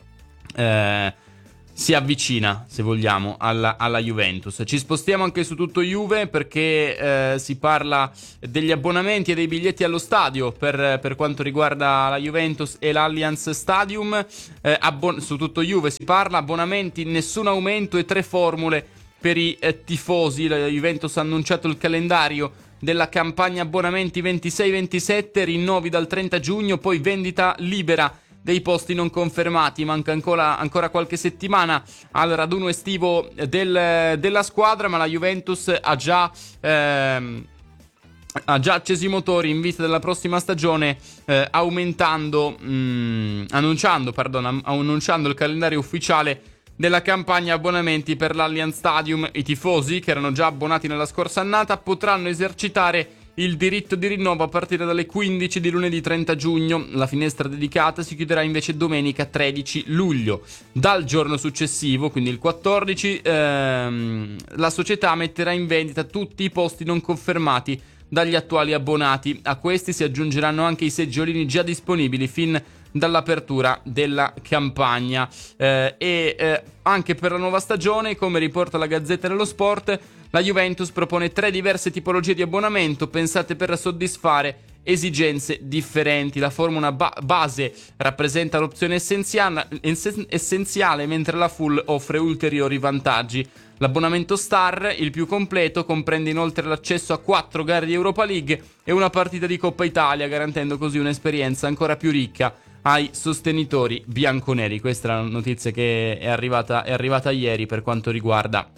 eh, si avvicina, se vogliamo, alla, alla Juventus. Ci spostiamo anche su tutto Juve, perché eh, si parla degli abbonamenti e dei biglietti allo stadio per, per quanto riguarda la Juventus e l'Allianz Stadium. Eh, abbon- su tutto Juve si parla, abbonamenti, nessun aumento e tre formule per i eh, tifosi. La Juventus ha annunciato il calendario della campagna abbonamenti ventisei ventisette, rinnovi dal trenta giugno, poi vendita libera dei posti non confermati. Manca ancora, ancora qualche settimana al raduno estivo del, della squadra, ma la Juventus ha già ehm, ha già accesi i motori in vista della prossima stagione, eh, aumentando mh, annunciando, pardon, annunciando il calendario ufficiale della campagna abbonamenti per l'Allianz Stadium. I tifosi, che erano già abbonati nella scorsa annata, potranno esercitare il diritto di rinnovo a partire dalle quindici di lunedì trenta giugno. La finestra dedicata si chiuderà invece domenica tredici luglio. Dal giorno successivo, quindi il quattordici, ehm, la società metterà in vendita tutti i posti non confermati dagli attuali abbonati. A questi si aggiungeranno anche i seggiolini già disponibili fin dall'apertura della campagna. Eh, e eh, anche per la nuova stagione, come riporta la Gazzetta dello Sport, la Juventus propone tre diverse tipologie di abbonamento pensate per soddisfare esigenze differenti. La formula ba- base rappresenta l'opzione essenziale, ess- essenziale, mentre la full offre ulteriori vantaggi. L'abbonamento Star, il più completo, comprende inoltre l'accesso a quattro gare di Europa League e una partita di Coppa Italia, garantendo così un'esperienza ancora più ricca ai sostenitori bianconeri. Questa è la notizia che è arrivata, è arrivata ieri per quanto riguarda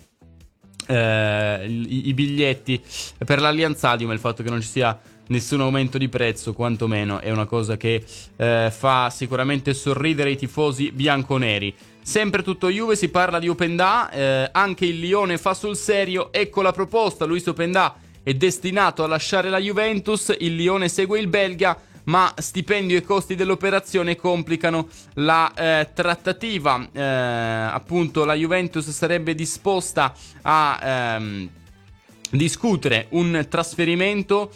eh, i, i biglietti per l'Allianz Stadium. Il fatto che non ci sia nessun aumento di prezzo, quantomeno, è una cosa che eh, fa sicuramente sorridere i tifosi bianconeri. Sempre tutto Juve, si parla di Openda, eh, anche il Lione fa sul serio. Ecco la proposta: Luis Openda è destinato a lasciare la Juventus, il Lione segue il belga, ma stipendio e costi dell'operazione complicano la eh, trattativa. Eh, appunto, la Juventus sarebbe disposta a ehm, discutere un trasferimento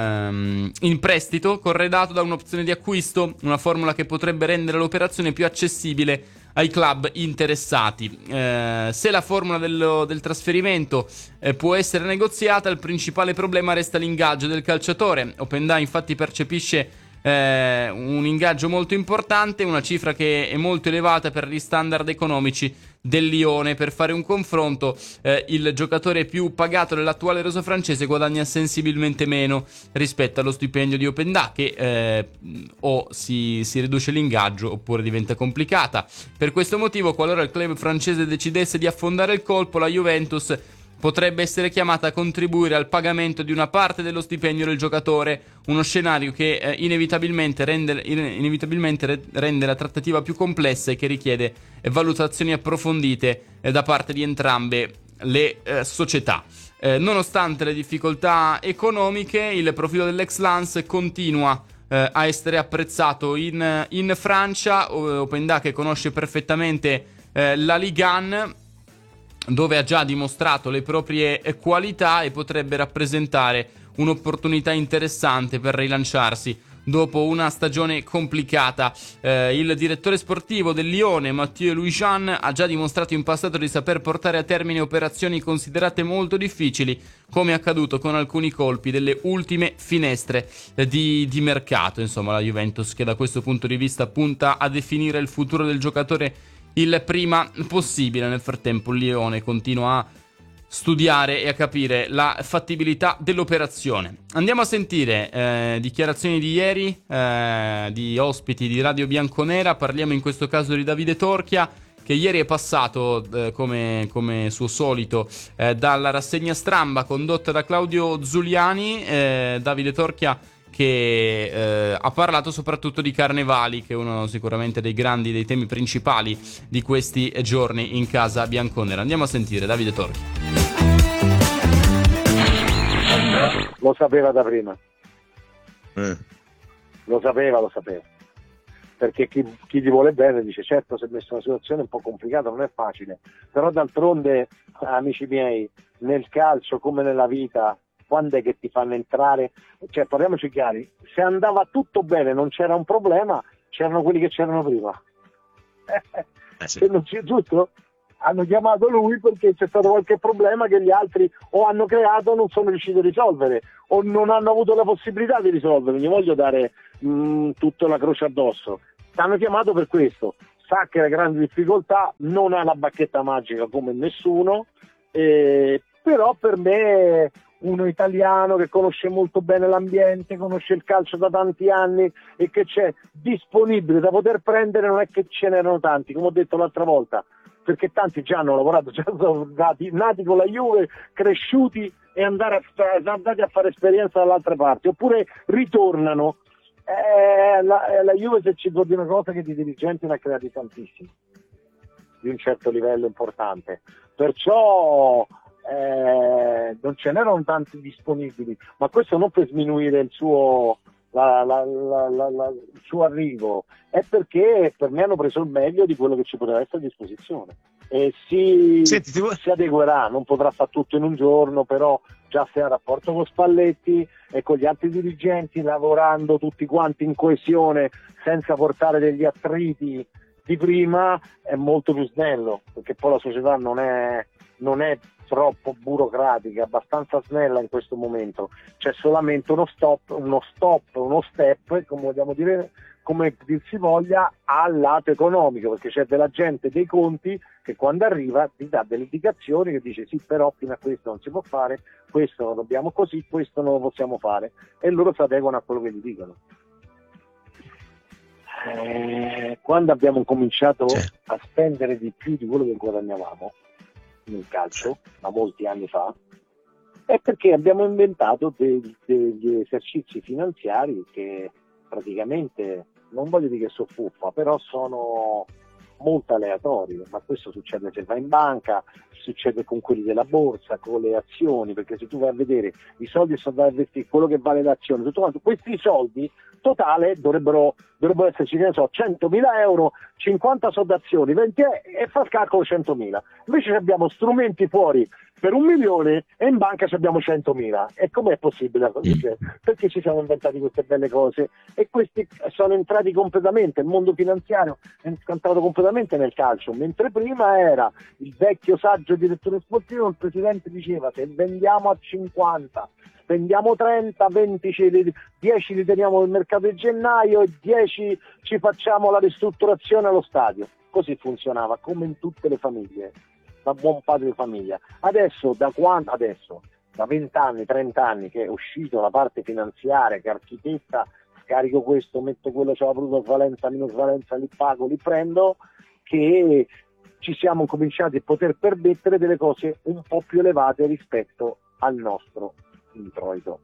ehm, in prestito corredato da un'opzione di acquisto, una formula che potrebbe rendere l'operazione più accessibile ai club interessati. Eh, se la formula dello, del trasferimento eh, può essere negoziata, il principale problema resta l'ingaggio del calciatore. Openda infatti percepisce eh, un ingaggio molto importante, una cifra che è molto elevata per gli standard economici del Lione. Per fare un confronto, eh, il giocatore più pagato dell'attuale rosa francese guadagna sensibilmente meno rispetto allo stipendio di Openda, che eh, o si, si riduce l'ingaggio oppure diventa complicata. Per questo motivo, qualora il club francese decidesse di affondare il colpo, la Juventus potrebbe essere chiamata a contribuire al pagamento di una parte dello stipendio del giocatore, uno scenario che eh, inevitabilmente, rende, inevitabilmente re, rende la trattativa più complessa e che richiede eh, valutazioni approfondite eh, da parte di entrambe le eh, società. Eh, nonostante le difficoltà economiche, il profilo dell'ex Lens continua eh, a essere apprezzato in, in Francia. Openda, che conosce perfettamente eh, la Ligue uno, dove ha già dimostrato le proprie qualità, e potrebbe rappresentare un'opportunità interessante per rilanciarsi dopo una stagione complicata. Eh, il direttore sportivo del Lione, Mathieu Louis-Jean, ha già dimostrato in passato di saper portare a termine operazioni considerate molto difficili, come è accaduto con alcuni colpi delle ultime finestre eh, di, di mercato. Insomma, la Juventus, che da questo punto di vista punta a definire il futuro del giocatore il prima possibile. Nel frattempo il Lione continua a studiare e a capire la fattibilità dell'operazione. Andiamo a sentire eh, dichiarazioni di ieri eh, di ospiti di Radio Bianconera. Parliamo in questo caso di Davide Torchia, che ieri è passato eh, come, come suo solito eh, dalla rassegna Stramba condotta da Claudio Zuliani. eh, Davide Torchia che eh, ha parlato soprattutto di Carnevali, che è uno sicuramente dei grandi, dei temi principali di questi giorni in casa bianconera. Andiamo a sentire Davide Torchia. Lo sapeva da prima. Eh. Lo sapeva, lo sapeva. Perché chi, chi ti vuole bene dice certo si è messo in una situazione un po' complicata, non è facile, però d'altronde, amici miei, nel calcio come nella vita, quando è che ti fanno entrare? Cioè, parliamoci chiari, se andava tutto bene, non c'era un problema, c'erano quelli che c'erano prima. Eh sì. Se non c'è giusto? Hanno chiamato lui perché c'è stato qualche problema che gli altri o hanno creato o non sono riusciti a risolvere, o non hanno avuto la possibilità di risolvere. Non gli voglio dare mh, tutta la croce addosso. Hanno chiamato per questo. Sa che ha grandi difficoltà, non ha la bacchetta magica come nessuno, eh, però per me uno italiano che conosce molto bene l'ambiente, conosce il calcio da tanti anni e che c'è disponibile da poter prendere, non è che ce n'erano tanti, come ho detto l'altra volta, perché tanti già hanno lavorato, già sono nati, nati con la Juve, cresciuti e andare a, andati a fare esperienza dall'altra parte, oppure ritornano. Eh, la, la Juve, se ci vuol dire una cosa, che di dirigenti ne ha creati tantissimi, di un certo livello importante, perciò Eh, non ce n'erano tanti disponibili, ma questo non per sminuire il suo, la, la, la, la, la, il suo arrivo, è perché per me hanno preso il meglio di quello che ci poteva essere a disposizione e si, Senti, ti vuoi... si adeguerà, non potrà fare tutto in un giorno, però già se ha rapporto con Spalletti e con gli altri dirigenti, lavorando tutti quanti in coesione senza portare degli attriti di prima, è molto più snello, perché poi la società non è, non è troppo burocratica, abbastanza snella in questo momento, c'è solamente uno stop, uno stop, uno step, come vogliamo dire, come dir si voglia, al lato economico, perché c'è della gente, dei conti, che quando arriva ti dà delle indicazioni che dice sì, però fino a questo non si può fare, questo lo dobbiamo così, questo non lo possiamo fare, e loro si adeguano a quello che gli dicono. Eh, quando abbiamo cominciato C'è. a spendere di più di quello che guadagnavamo nel calcio, da molti anni fa, è perché abbiamo inventato dei, degli esercizi finanziari che praticamente, non voglio dire che sono fuffa, però sono molto aleatori, ma questo succede se vai in banca, succede con quelli della borsa, con le azioni, perché se tu vai a vedere i soldi sono da investire, quello che vale l'azione, tutto quanto, questi soldi totale dovrebbero, dovrebbero esserci, che ne so, centomila euro, cinquanta sono d'azioni, venti e fa il calcolo centomila. Invece abbiamo strumenti fuori per un milione e in banca abbiamo centomila. E com'è possibile? Perché ci siamo inventati queste belle cose? E questi sono entrati completamente, il mondo finanziario è entrato completamente nel calcio, mentre prima era il vecchio saggio direttore sportivo, il presidente diceva se vendiamo a cinquanta, spendiamo trenta, venti, dieci li teniamo nel mercato di gennaio e dieci ci facciamo la ristrutturazione allo stadio. Così funzionava, come in tutte le famiglie, da buon padre di famiglia. Adesso, da quando? Adesso, da venti anni, trenta anni che è uscito la parte finanziaria, che architetta, scarico questo, metto quello, c'è la plusvalenza, minusvalenza, li pago, li prendo, che ci siamo cominciati a poter permettere delle cose un po' più elevate rispetto al nostro introito.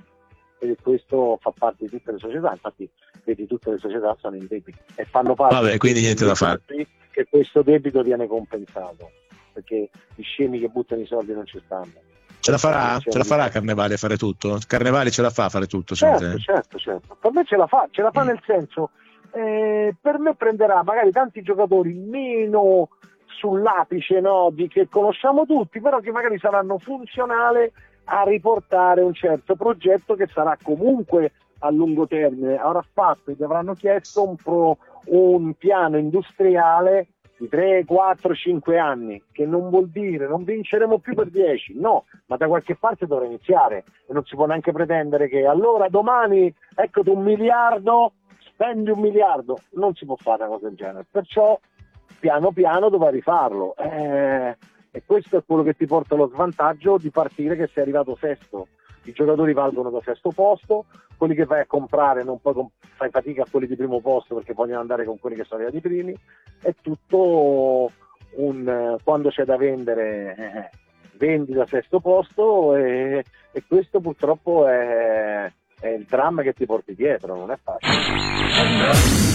E questo fa parte di tutte le società, infatti vedi, tutte le società sono in debito e fanno parte. Vabbè, quindi niente da fare. Che questo debito viene compensato, perché gli scemi che buttano i soldi non ci stanno. Ce la farà? Ce la farà Carnevali a fare tutto? Carnevali ce la fa a fare tutto? Certo, certo, certo. Per me ce la fa, ce la fa nel senso, eh, per me prenderà magari tanti giocatori meno sull'apice, no, di che conosciamo tutti, però che magari saranno funzionali a riportare un certo progetto che sarà comunque a lungo termine. Avrà fatto, gli avranno chiesto un, pro, un piano industriale di tre, quattro, cinque anni, che non vuol dire non vinceremo più per dieci, no, ma da qualche parte dovrà iniziare e non si può neanche pretendere che allora domani eccoti un miliardo, spendi un miliardo, non si può fare una cosa del genere, perciò piano piano dovrà rifarlo. Eh, E questo è quello che ti porta allo svantaggio di partire che sei arrivato sesto, i giocatori valgono da sesto posto, quelli che vai a comprare non puoi comp- fai fatica a quelli di primo posto perché vogliono andare con quelli che sono arrivati primi. È tutto un quando c'è da vendere eh, vendi da sesto posto, e, e questo purtroppo è, è il dramma che ti porti dietro, non è facile.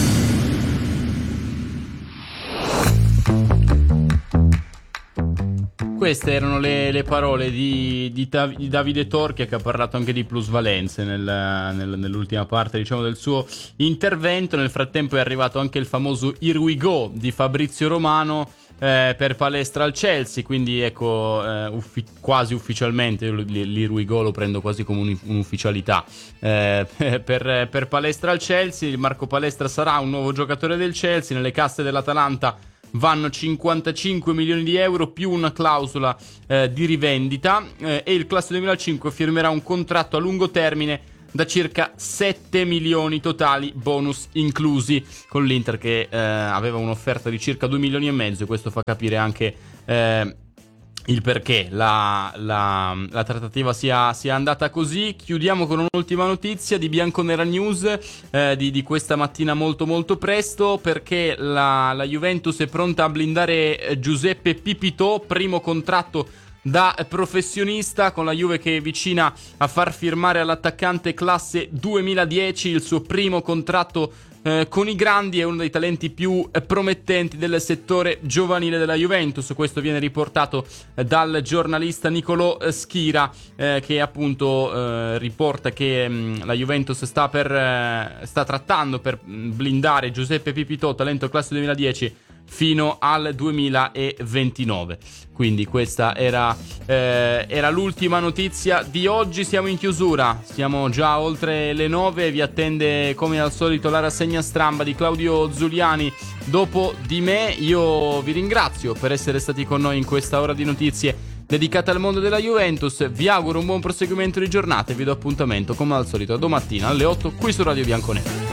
Queste erano le, le parole di, di, di Davide Torchia, che ha parlato anche di plusvalenze nel, nel, nell'ultima parte, diciamo, del suo intervento. Nel frattempo è arrivato anche il famoso Here We Go di Fabrizio Romano eh, per palestra al Chelsea, quindi ecco eh, uffi- quasi ufficialmente l'Here We Go lo prendo quasi come un, un'ufficialità eh, per, per palestra al Chelsea. Marco Palestra sarà un nuovo giocatore del Chelsea. Nelle casse dell'Atalanta vanno cinquantacinque milioni di euro più una clausola eh, di rivendita eh, e il classe duemilacinque firmerà un contratto a lungo termine da circa sette milioni totali, bonus inclusi, con l'Inter che eh, aveva un'offerta di circa due milioni e mezzo, e questo fa capire anche eh, il perché la, la, la trattativa sia, sia andata così. Chiudiamo con un'ultima notizia di Bianconera News eh, di, di questa mattina molto molto presto, perché la, la Juventus è pronta a blindare Giuseppe Pipitò, primo contratto da professionista, con la Juve che è vicina a far firmare all'attaccante classe duemiladieci il suo primo contratto Eh, con i grandi. È uno dei talenti più eh, promettenti del settore giovanile della Juventus. Questo viene riportato eh, dal giornalista Nicolò eh, Schira eh, che appunto eh, riporta che mh, la Juventus sta per eh, sta trattando per blindare Giuseppe Pipitò, talento classe duemiladieci, fino al duemilaventinove. Quindi questa era, eh, era l'ultima notizia di oggi. Siamo in chiusura, siamo già oltre le nove. Vi attende come al solito la rassegna stramba di Claudio Zuliani dopo di me. Io vi ringrazio per essere stati con noi in questa ora di notizie dedicata al mondo della Juventus. Vi auguro un buon proseguimento di giornata e vi do appuntamento come al solito domattina alle otto qui su Radio Bianconera.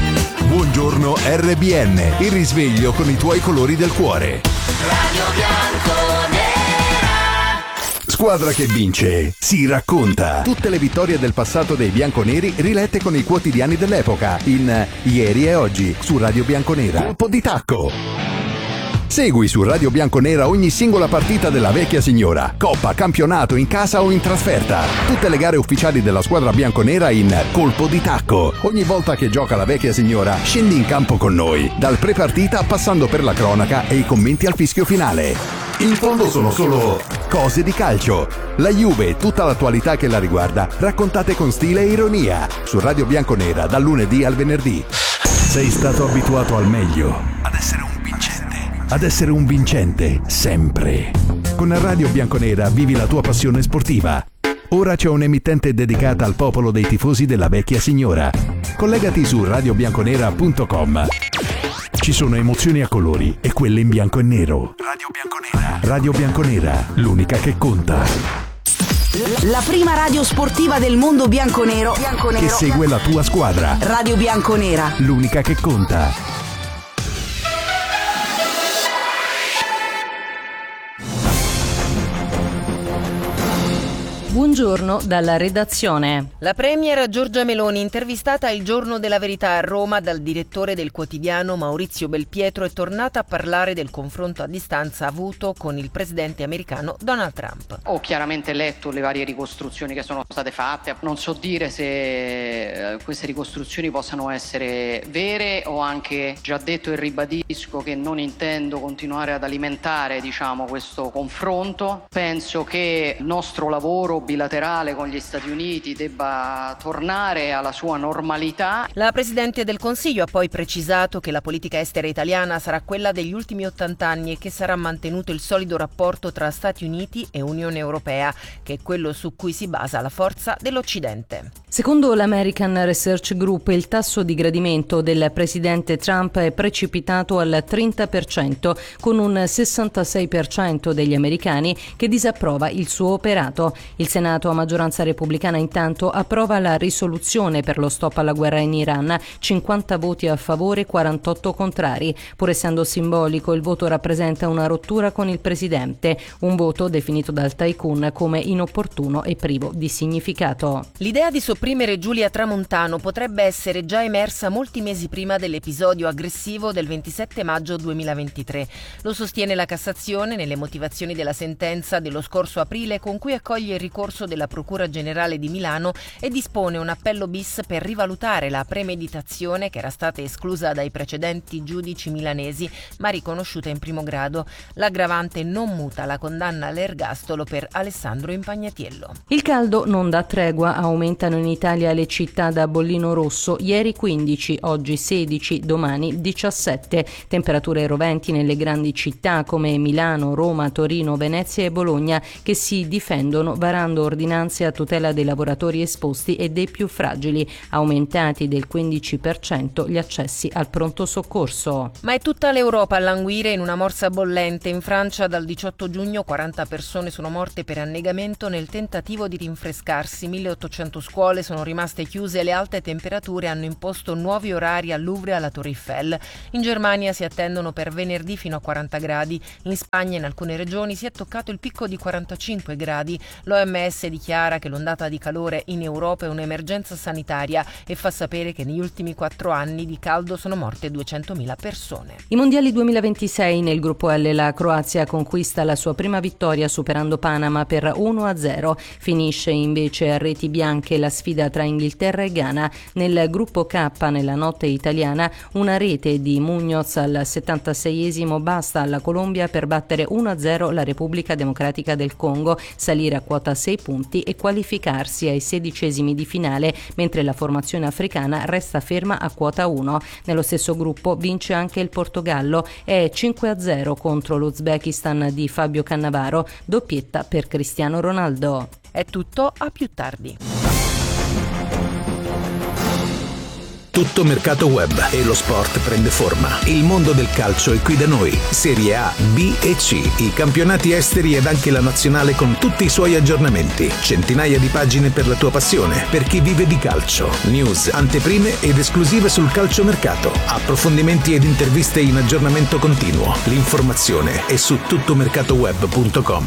Buongiorno R B N, il risveglio con i tuoi colori del cuore. Radio Bianconera. Squadra che vince si racconta. Tutte le vittorie del passato dei bianconeri rilette con i quotidiani dell'epoca in Ieri e Oggi su Radio Bianconera. Colpo di tacco. Segui su Radio Bianconera ogni singola partita della vecchia signora, coppa, campionato, in casa o in trasferta. Tutte le gare ufficiali della squadra bianconera in Colpo di Tacco. Ogni volta che gioca la vecchia signora, scendi in campo con noi, dal pre-partita passando per la cronaca e i commenti al fischio finale. In fondo sono solo cose di calcio. La Juve e tutta l'attualità che la riguarda, raccontate con stile e ironia, su Radio Bianconera dal lunedì al venerdì. Sei stato abituato al meglio, ad essere un vincente. Ad essere un vincente, sempre. Con Radio Bianconera vivi la tua passione sportiva. Ora c'è un'emittente dedicata al popolo dei tifosi della vecchia signora. Collegati su radio bianconera punto com. Ci sono emozioni a colori e quelle in bianco e nero. Radio Bianconera. Radio Bianconera, l'unica che conta. La prima radio sportiva del mondo bianconero, bianconero che segue la tua squadra. Radio Bianconera, l'unica che conta. Buongiorno dalla redazione. La premier Giorgia Meloni, intervistata il Giorno della Verità a Roma dal direttore del quotidiano Maurizio Belpietro, è tornata a parlare del confronto a distanza avuto con il presidente americano Donald Trump. Ho chiaramente letto le varie ricostruzioni che sono state fatte, non so dire se queste ricostruzioni possano essere vere. Ho anche già detto e ribadisco che non intendo continuare ad alimentare, diciamo, questo confronto. Penso che il nostro lavoro bilaterale con gli Stati Uniti debba tornare alla sua normalità. La Presidente del Consiglio ha poi precisato che la politica estera italiana sarà quella degli ultimi ottanta anni e che sarà mantenuto il solido rapporto tra Stati Uniti e Unione Europea, che è quello su cui si basa la forza dell'Occidente. Secondo l'American Research Group, il tasso di gradimento del presidente Trump è precipitato al trenta per cento, con un sessantasei per cento degli americani che disapprova il suo operato. Il Senato a maggioranza repubblicana intanto approva la risoluzione per lo stop alla guerra in Iran, cinquanta voti a favore, quarantotto contrari. Pur essendo simbolico, il voto rappresenta una rottura con il presidente, un voto definito dal tycoon come inopportuno e privo di significato. L'idea di sopprimere Giulia Tramontano potrebbe essere già emersa molti mesi prima dell'episodio aggressivo del ventisette maggio duemilaventitré. Lo sostiene la Cassazione nelle motivazioni della sentenza dello scorso aprile, con cui accoglie il ricorso della Procura Generale di Milano e dispone un appello bis per rivalutare la premeditazione, che era stata esclusa dai precedenti giudici milanesi ma riconosciuta in primo grado. L'aggravante non muta la condanna all'ergastolo per Alessandro Impagnatiello. Il caldo non dà tregua, aumentano in Italia le città da bollino rosso, ieri quindici, oggi sedici, domani diciassette. Temperature roventi nelle grandi città come Milano, Roma, Torino, Venezia e Bologna, che si difendono varando ordinanze a tutela dei lavoratori esposti e dei più fragili, aumentati del quindici per cento gli accessi al pronto soccorso. Ma è tutta l'Europa a languire in una morsa bollente. In Francia dal diciotto giugno quaranta persone sono morte per annegamento nel tentativo di rinfrescarsi, milleottocento scuole sono rimaste chiuse e le alte temperature hanno imposto nuovi orari al Louvre e alla Torre Eiffel. In Germania si attendono per venerdì fino a quaranta gradi, in Spagna in alcune regioni si è toccato il picco di quarantacinque gradi. L'O M S dichiara che l'ondata di calore in Europa è un'emergenza sanitaria e fa sapere che negli ultimi quattro anni di caldo sono morte duecentomila persone. I mondiali duemilaventisei, nel gruppo L la Croazia conquista la sua prima vittoria superando Panama per uno a zero. Finisce invece a reti bianche la sfida tra Inghilterra e Ghana. Nel gruppo K, nella notte italiana, una rete di Muñoz al settantaseiesimo basta alla Colombia per battere uno a zero la Repubblica Democratica del Congo, salire a quota sei punti e qualificarsi ai sedicesimi di finale, mentre la formazione africana resta ferma a quota uno. Nello stesso gruppo vince anche il Portogallo, è cinque a zero contro l'Uzbekistan di Fabio Cannavaro, doppietta per Cristiano Ronaldo. È tutto, a più tardi. Tutto mercato web e lo sport prende forma. Il mondo del calcio è qui da noi. Serie A, B e C, i campionati esteri ed anche la nazionale con tutti i suoi aggiornamenti. Centinaia di pagine per la tua passione, per chi vive di calcio. News, anteprime ed esclusive sul calciomercato. Approfondimenti ed interviste in aggiornamento continuo. L'informazione è su tuttomercatoweb punto com.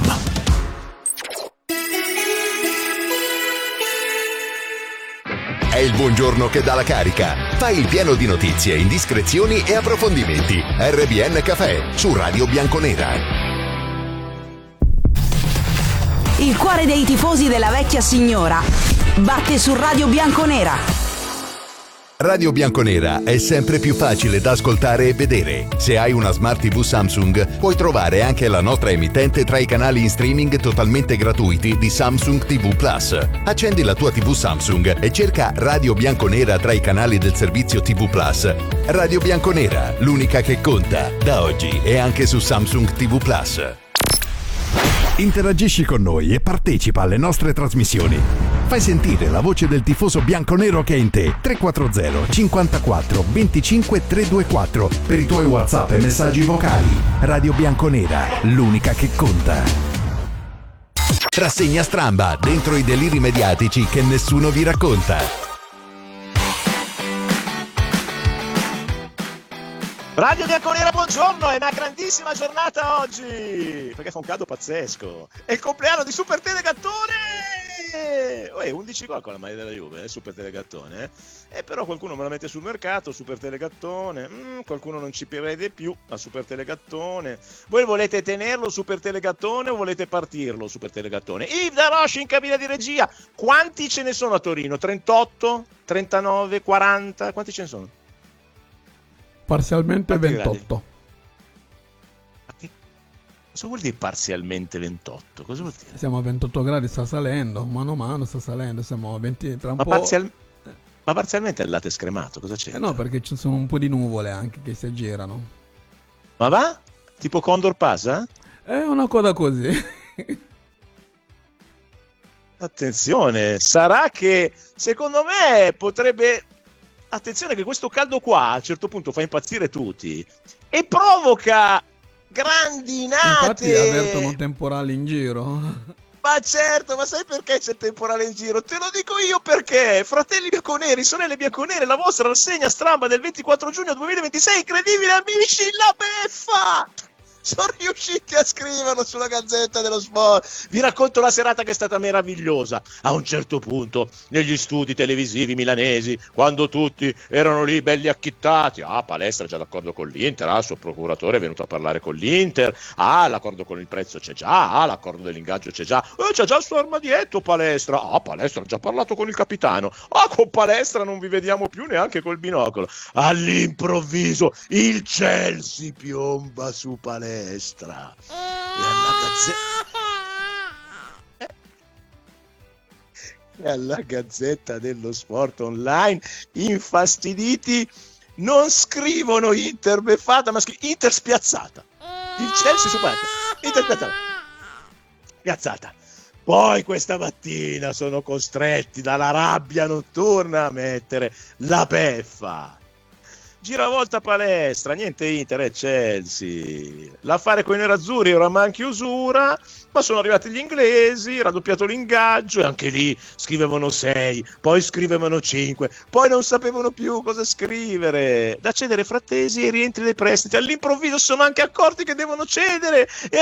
È il buongiorno che dà la carica. Fai il pieno di notizie, indiscrezioni e approfondimenti. R B N Café su Radio Bianconera. Il cuore dei tifosi della vecchia signora batte su Radio Bianconera. Radio Bianconera è sempre più facile da ascoltare e vedere. Se hai una Smart T V Samsung, puoi trovare anche la nostra emittente tra i canali in streaming totalmente gratuiti di Samsung T V Plus. Accendi la tua T V Samsung e cerca Radio Bianconera tra i canali del servizio T V Plus. Radio Bianconera, l'unica che conta, da oggi e anche su Samsung T V Plus. Interagisci con noi e partecipa alle nostre trasmissioni. Fai sentire la voce del tifoso bianconero che è in te. tre quattro zero cinquantaquattro venticinque trecentoventiquattro per i tuoi WhatsApp e messaggi vocali. Radio Bianconera, l'unica che conta. Rassegna stramba dentro i deliri mediatici che nessuno vi racconta. Radio Bianconera, buongiorno, è una grandissima giornata oggi, perché fa un caldo pazzesco. È il compleanno di Super Telegattone! Oh, undici gol con la maglia della Juve, eh, Super Telegattone. Eh. E però qualcuno me la mette sul mercato, Super Telegattone, mm, qualcuno non ci prevede più a Super Telegattone. Voi volete tenerlo Super Telegattone o volete partirlo Super Telegattone? Yves Daroche in cabina di regia. Quanti ce ne sono a Torino? trentotto? trentanove? quaranta? Quanti ce ne sono? Parzialmente ventotto. Cosa vuol dire parzialmente ventotto? Cosa vuol dire? Siamo a ventotto gradi, sta salendo, mano a mano sta salendo, siamo a venti tra un ma po'. Parzial... Ma parzialmente è il latte scremato, cosa c'è? Eh no, perché ci sono un po' di nuvole anche che si aggirano. Ma va? Tipo Condor passa? È una coda così. Attenzione, sarà che secondo me potrebbe... Attenzione che questo caldo qua a un certo punto fa impazzire tutti e provoca grandinate. Infatti avvertono temporali in giro. Ma certo, ma sai perché c'è il temporale in giro? Te lo dico io perché! Fratelli bianconeri, sorelle bianconere, la vostra rassegna stramba del ventiquattro giugno duemilaventisei, incredibile amici, la beffa! Sono riusciti a scriverlo sulla Gazzetta dello Sport. Vi racconto la serata che è stata meravigliosa. A un certo punto, negli studi televisivi milanesi, quando tutti erano lì belli acchittati, ah, Palestra già d'accordo con l'Inter, ah, il suo procuratore è venuto a parlare con l'Inter, ah, l'accordo con il prezzo c'è già, ah, l'accordo dell'ingaggio c'è già, eh, c'è già il suo armadietto Palestra, ah, Palestra ha già parlato con il capitano, ah, con Palestra non vi vediamo più neanche col binocolo. All'improvviso il Chelsea piomba su Palestra e alla Gazzetta e alla Gazzetta dello Sport Online, infastiditi, non scrivono Inter beffata, ma scrivono Inter spiazzata. Il Chelsea su Palestra, Inter spiazzata. Spiazzata. Poi questa mattina sono costretti dalla rabbia notturna a mettere la beffa. Giravolta Palestra, niente Inter e Chelsea. L'affare con i nerazzurri oramai in chiusura, ma sono arrivati gli inglesi, raddoppiato l'ingaggio e anche lì scrivevano sei, poi scrivevano cinque, poi non sapevano più cosa scrivere. Da cedere Frattesi e rientri dei prestiti. All'improvviso sono anche accorti che devono cedere e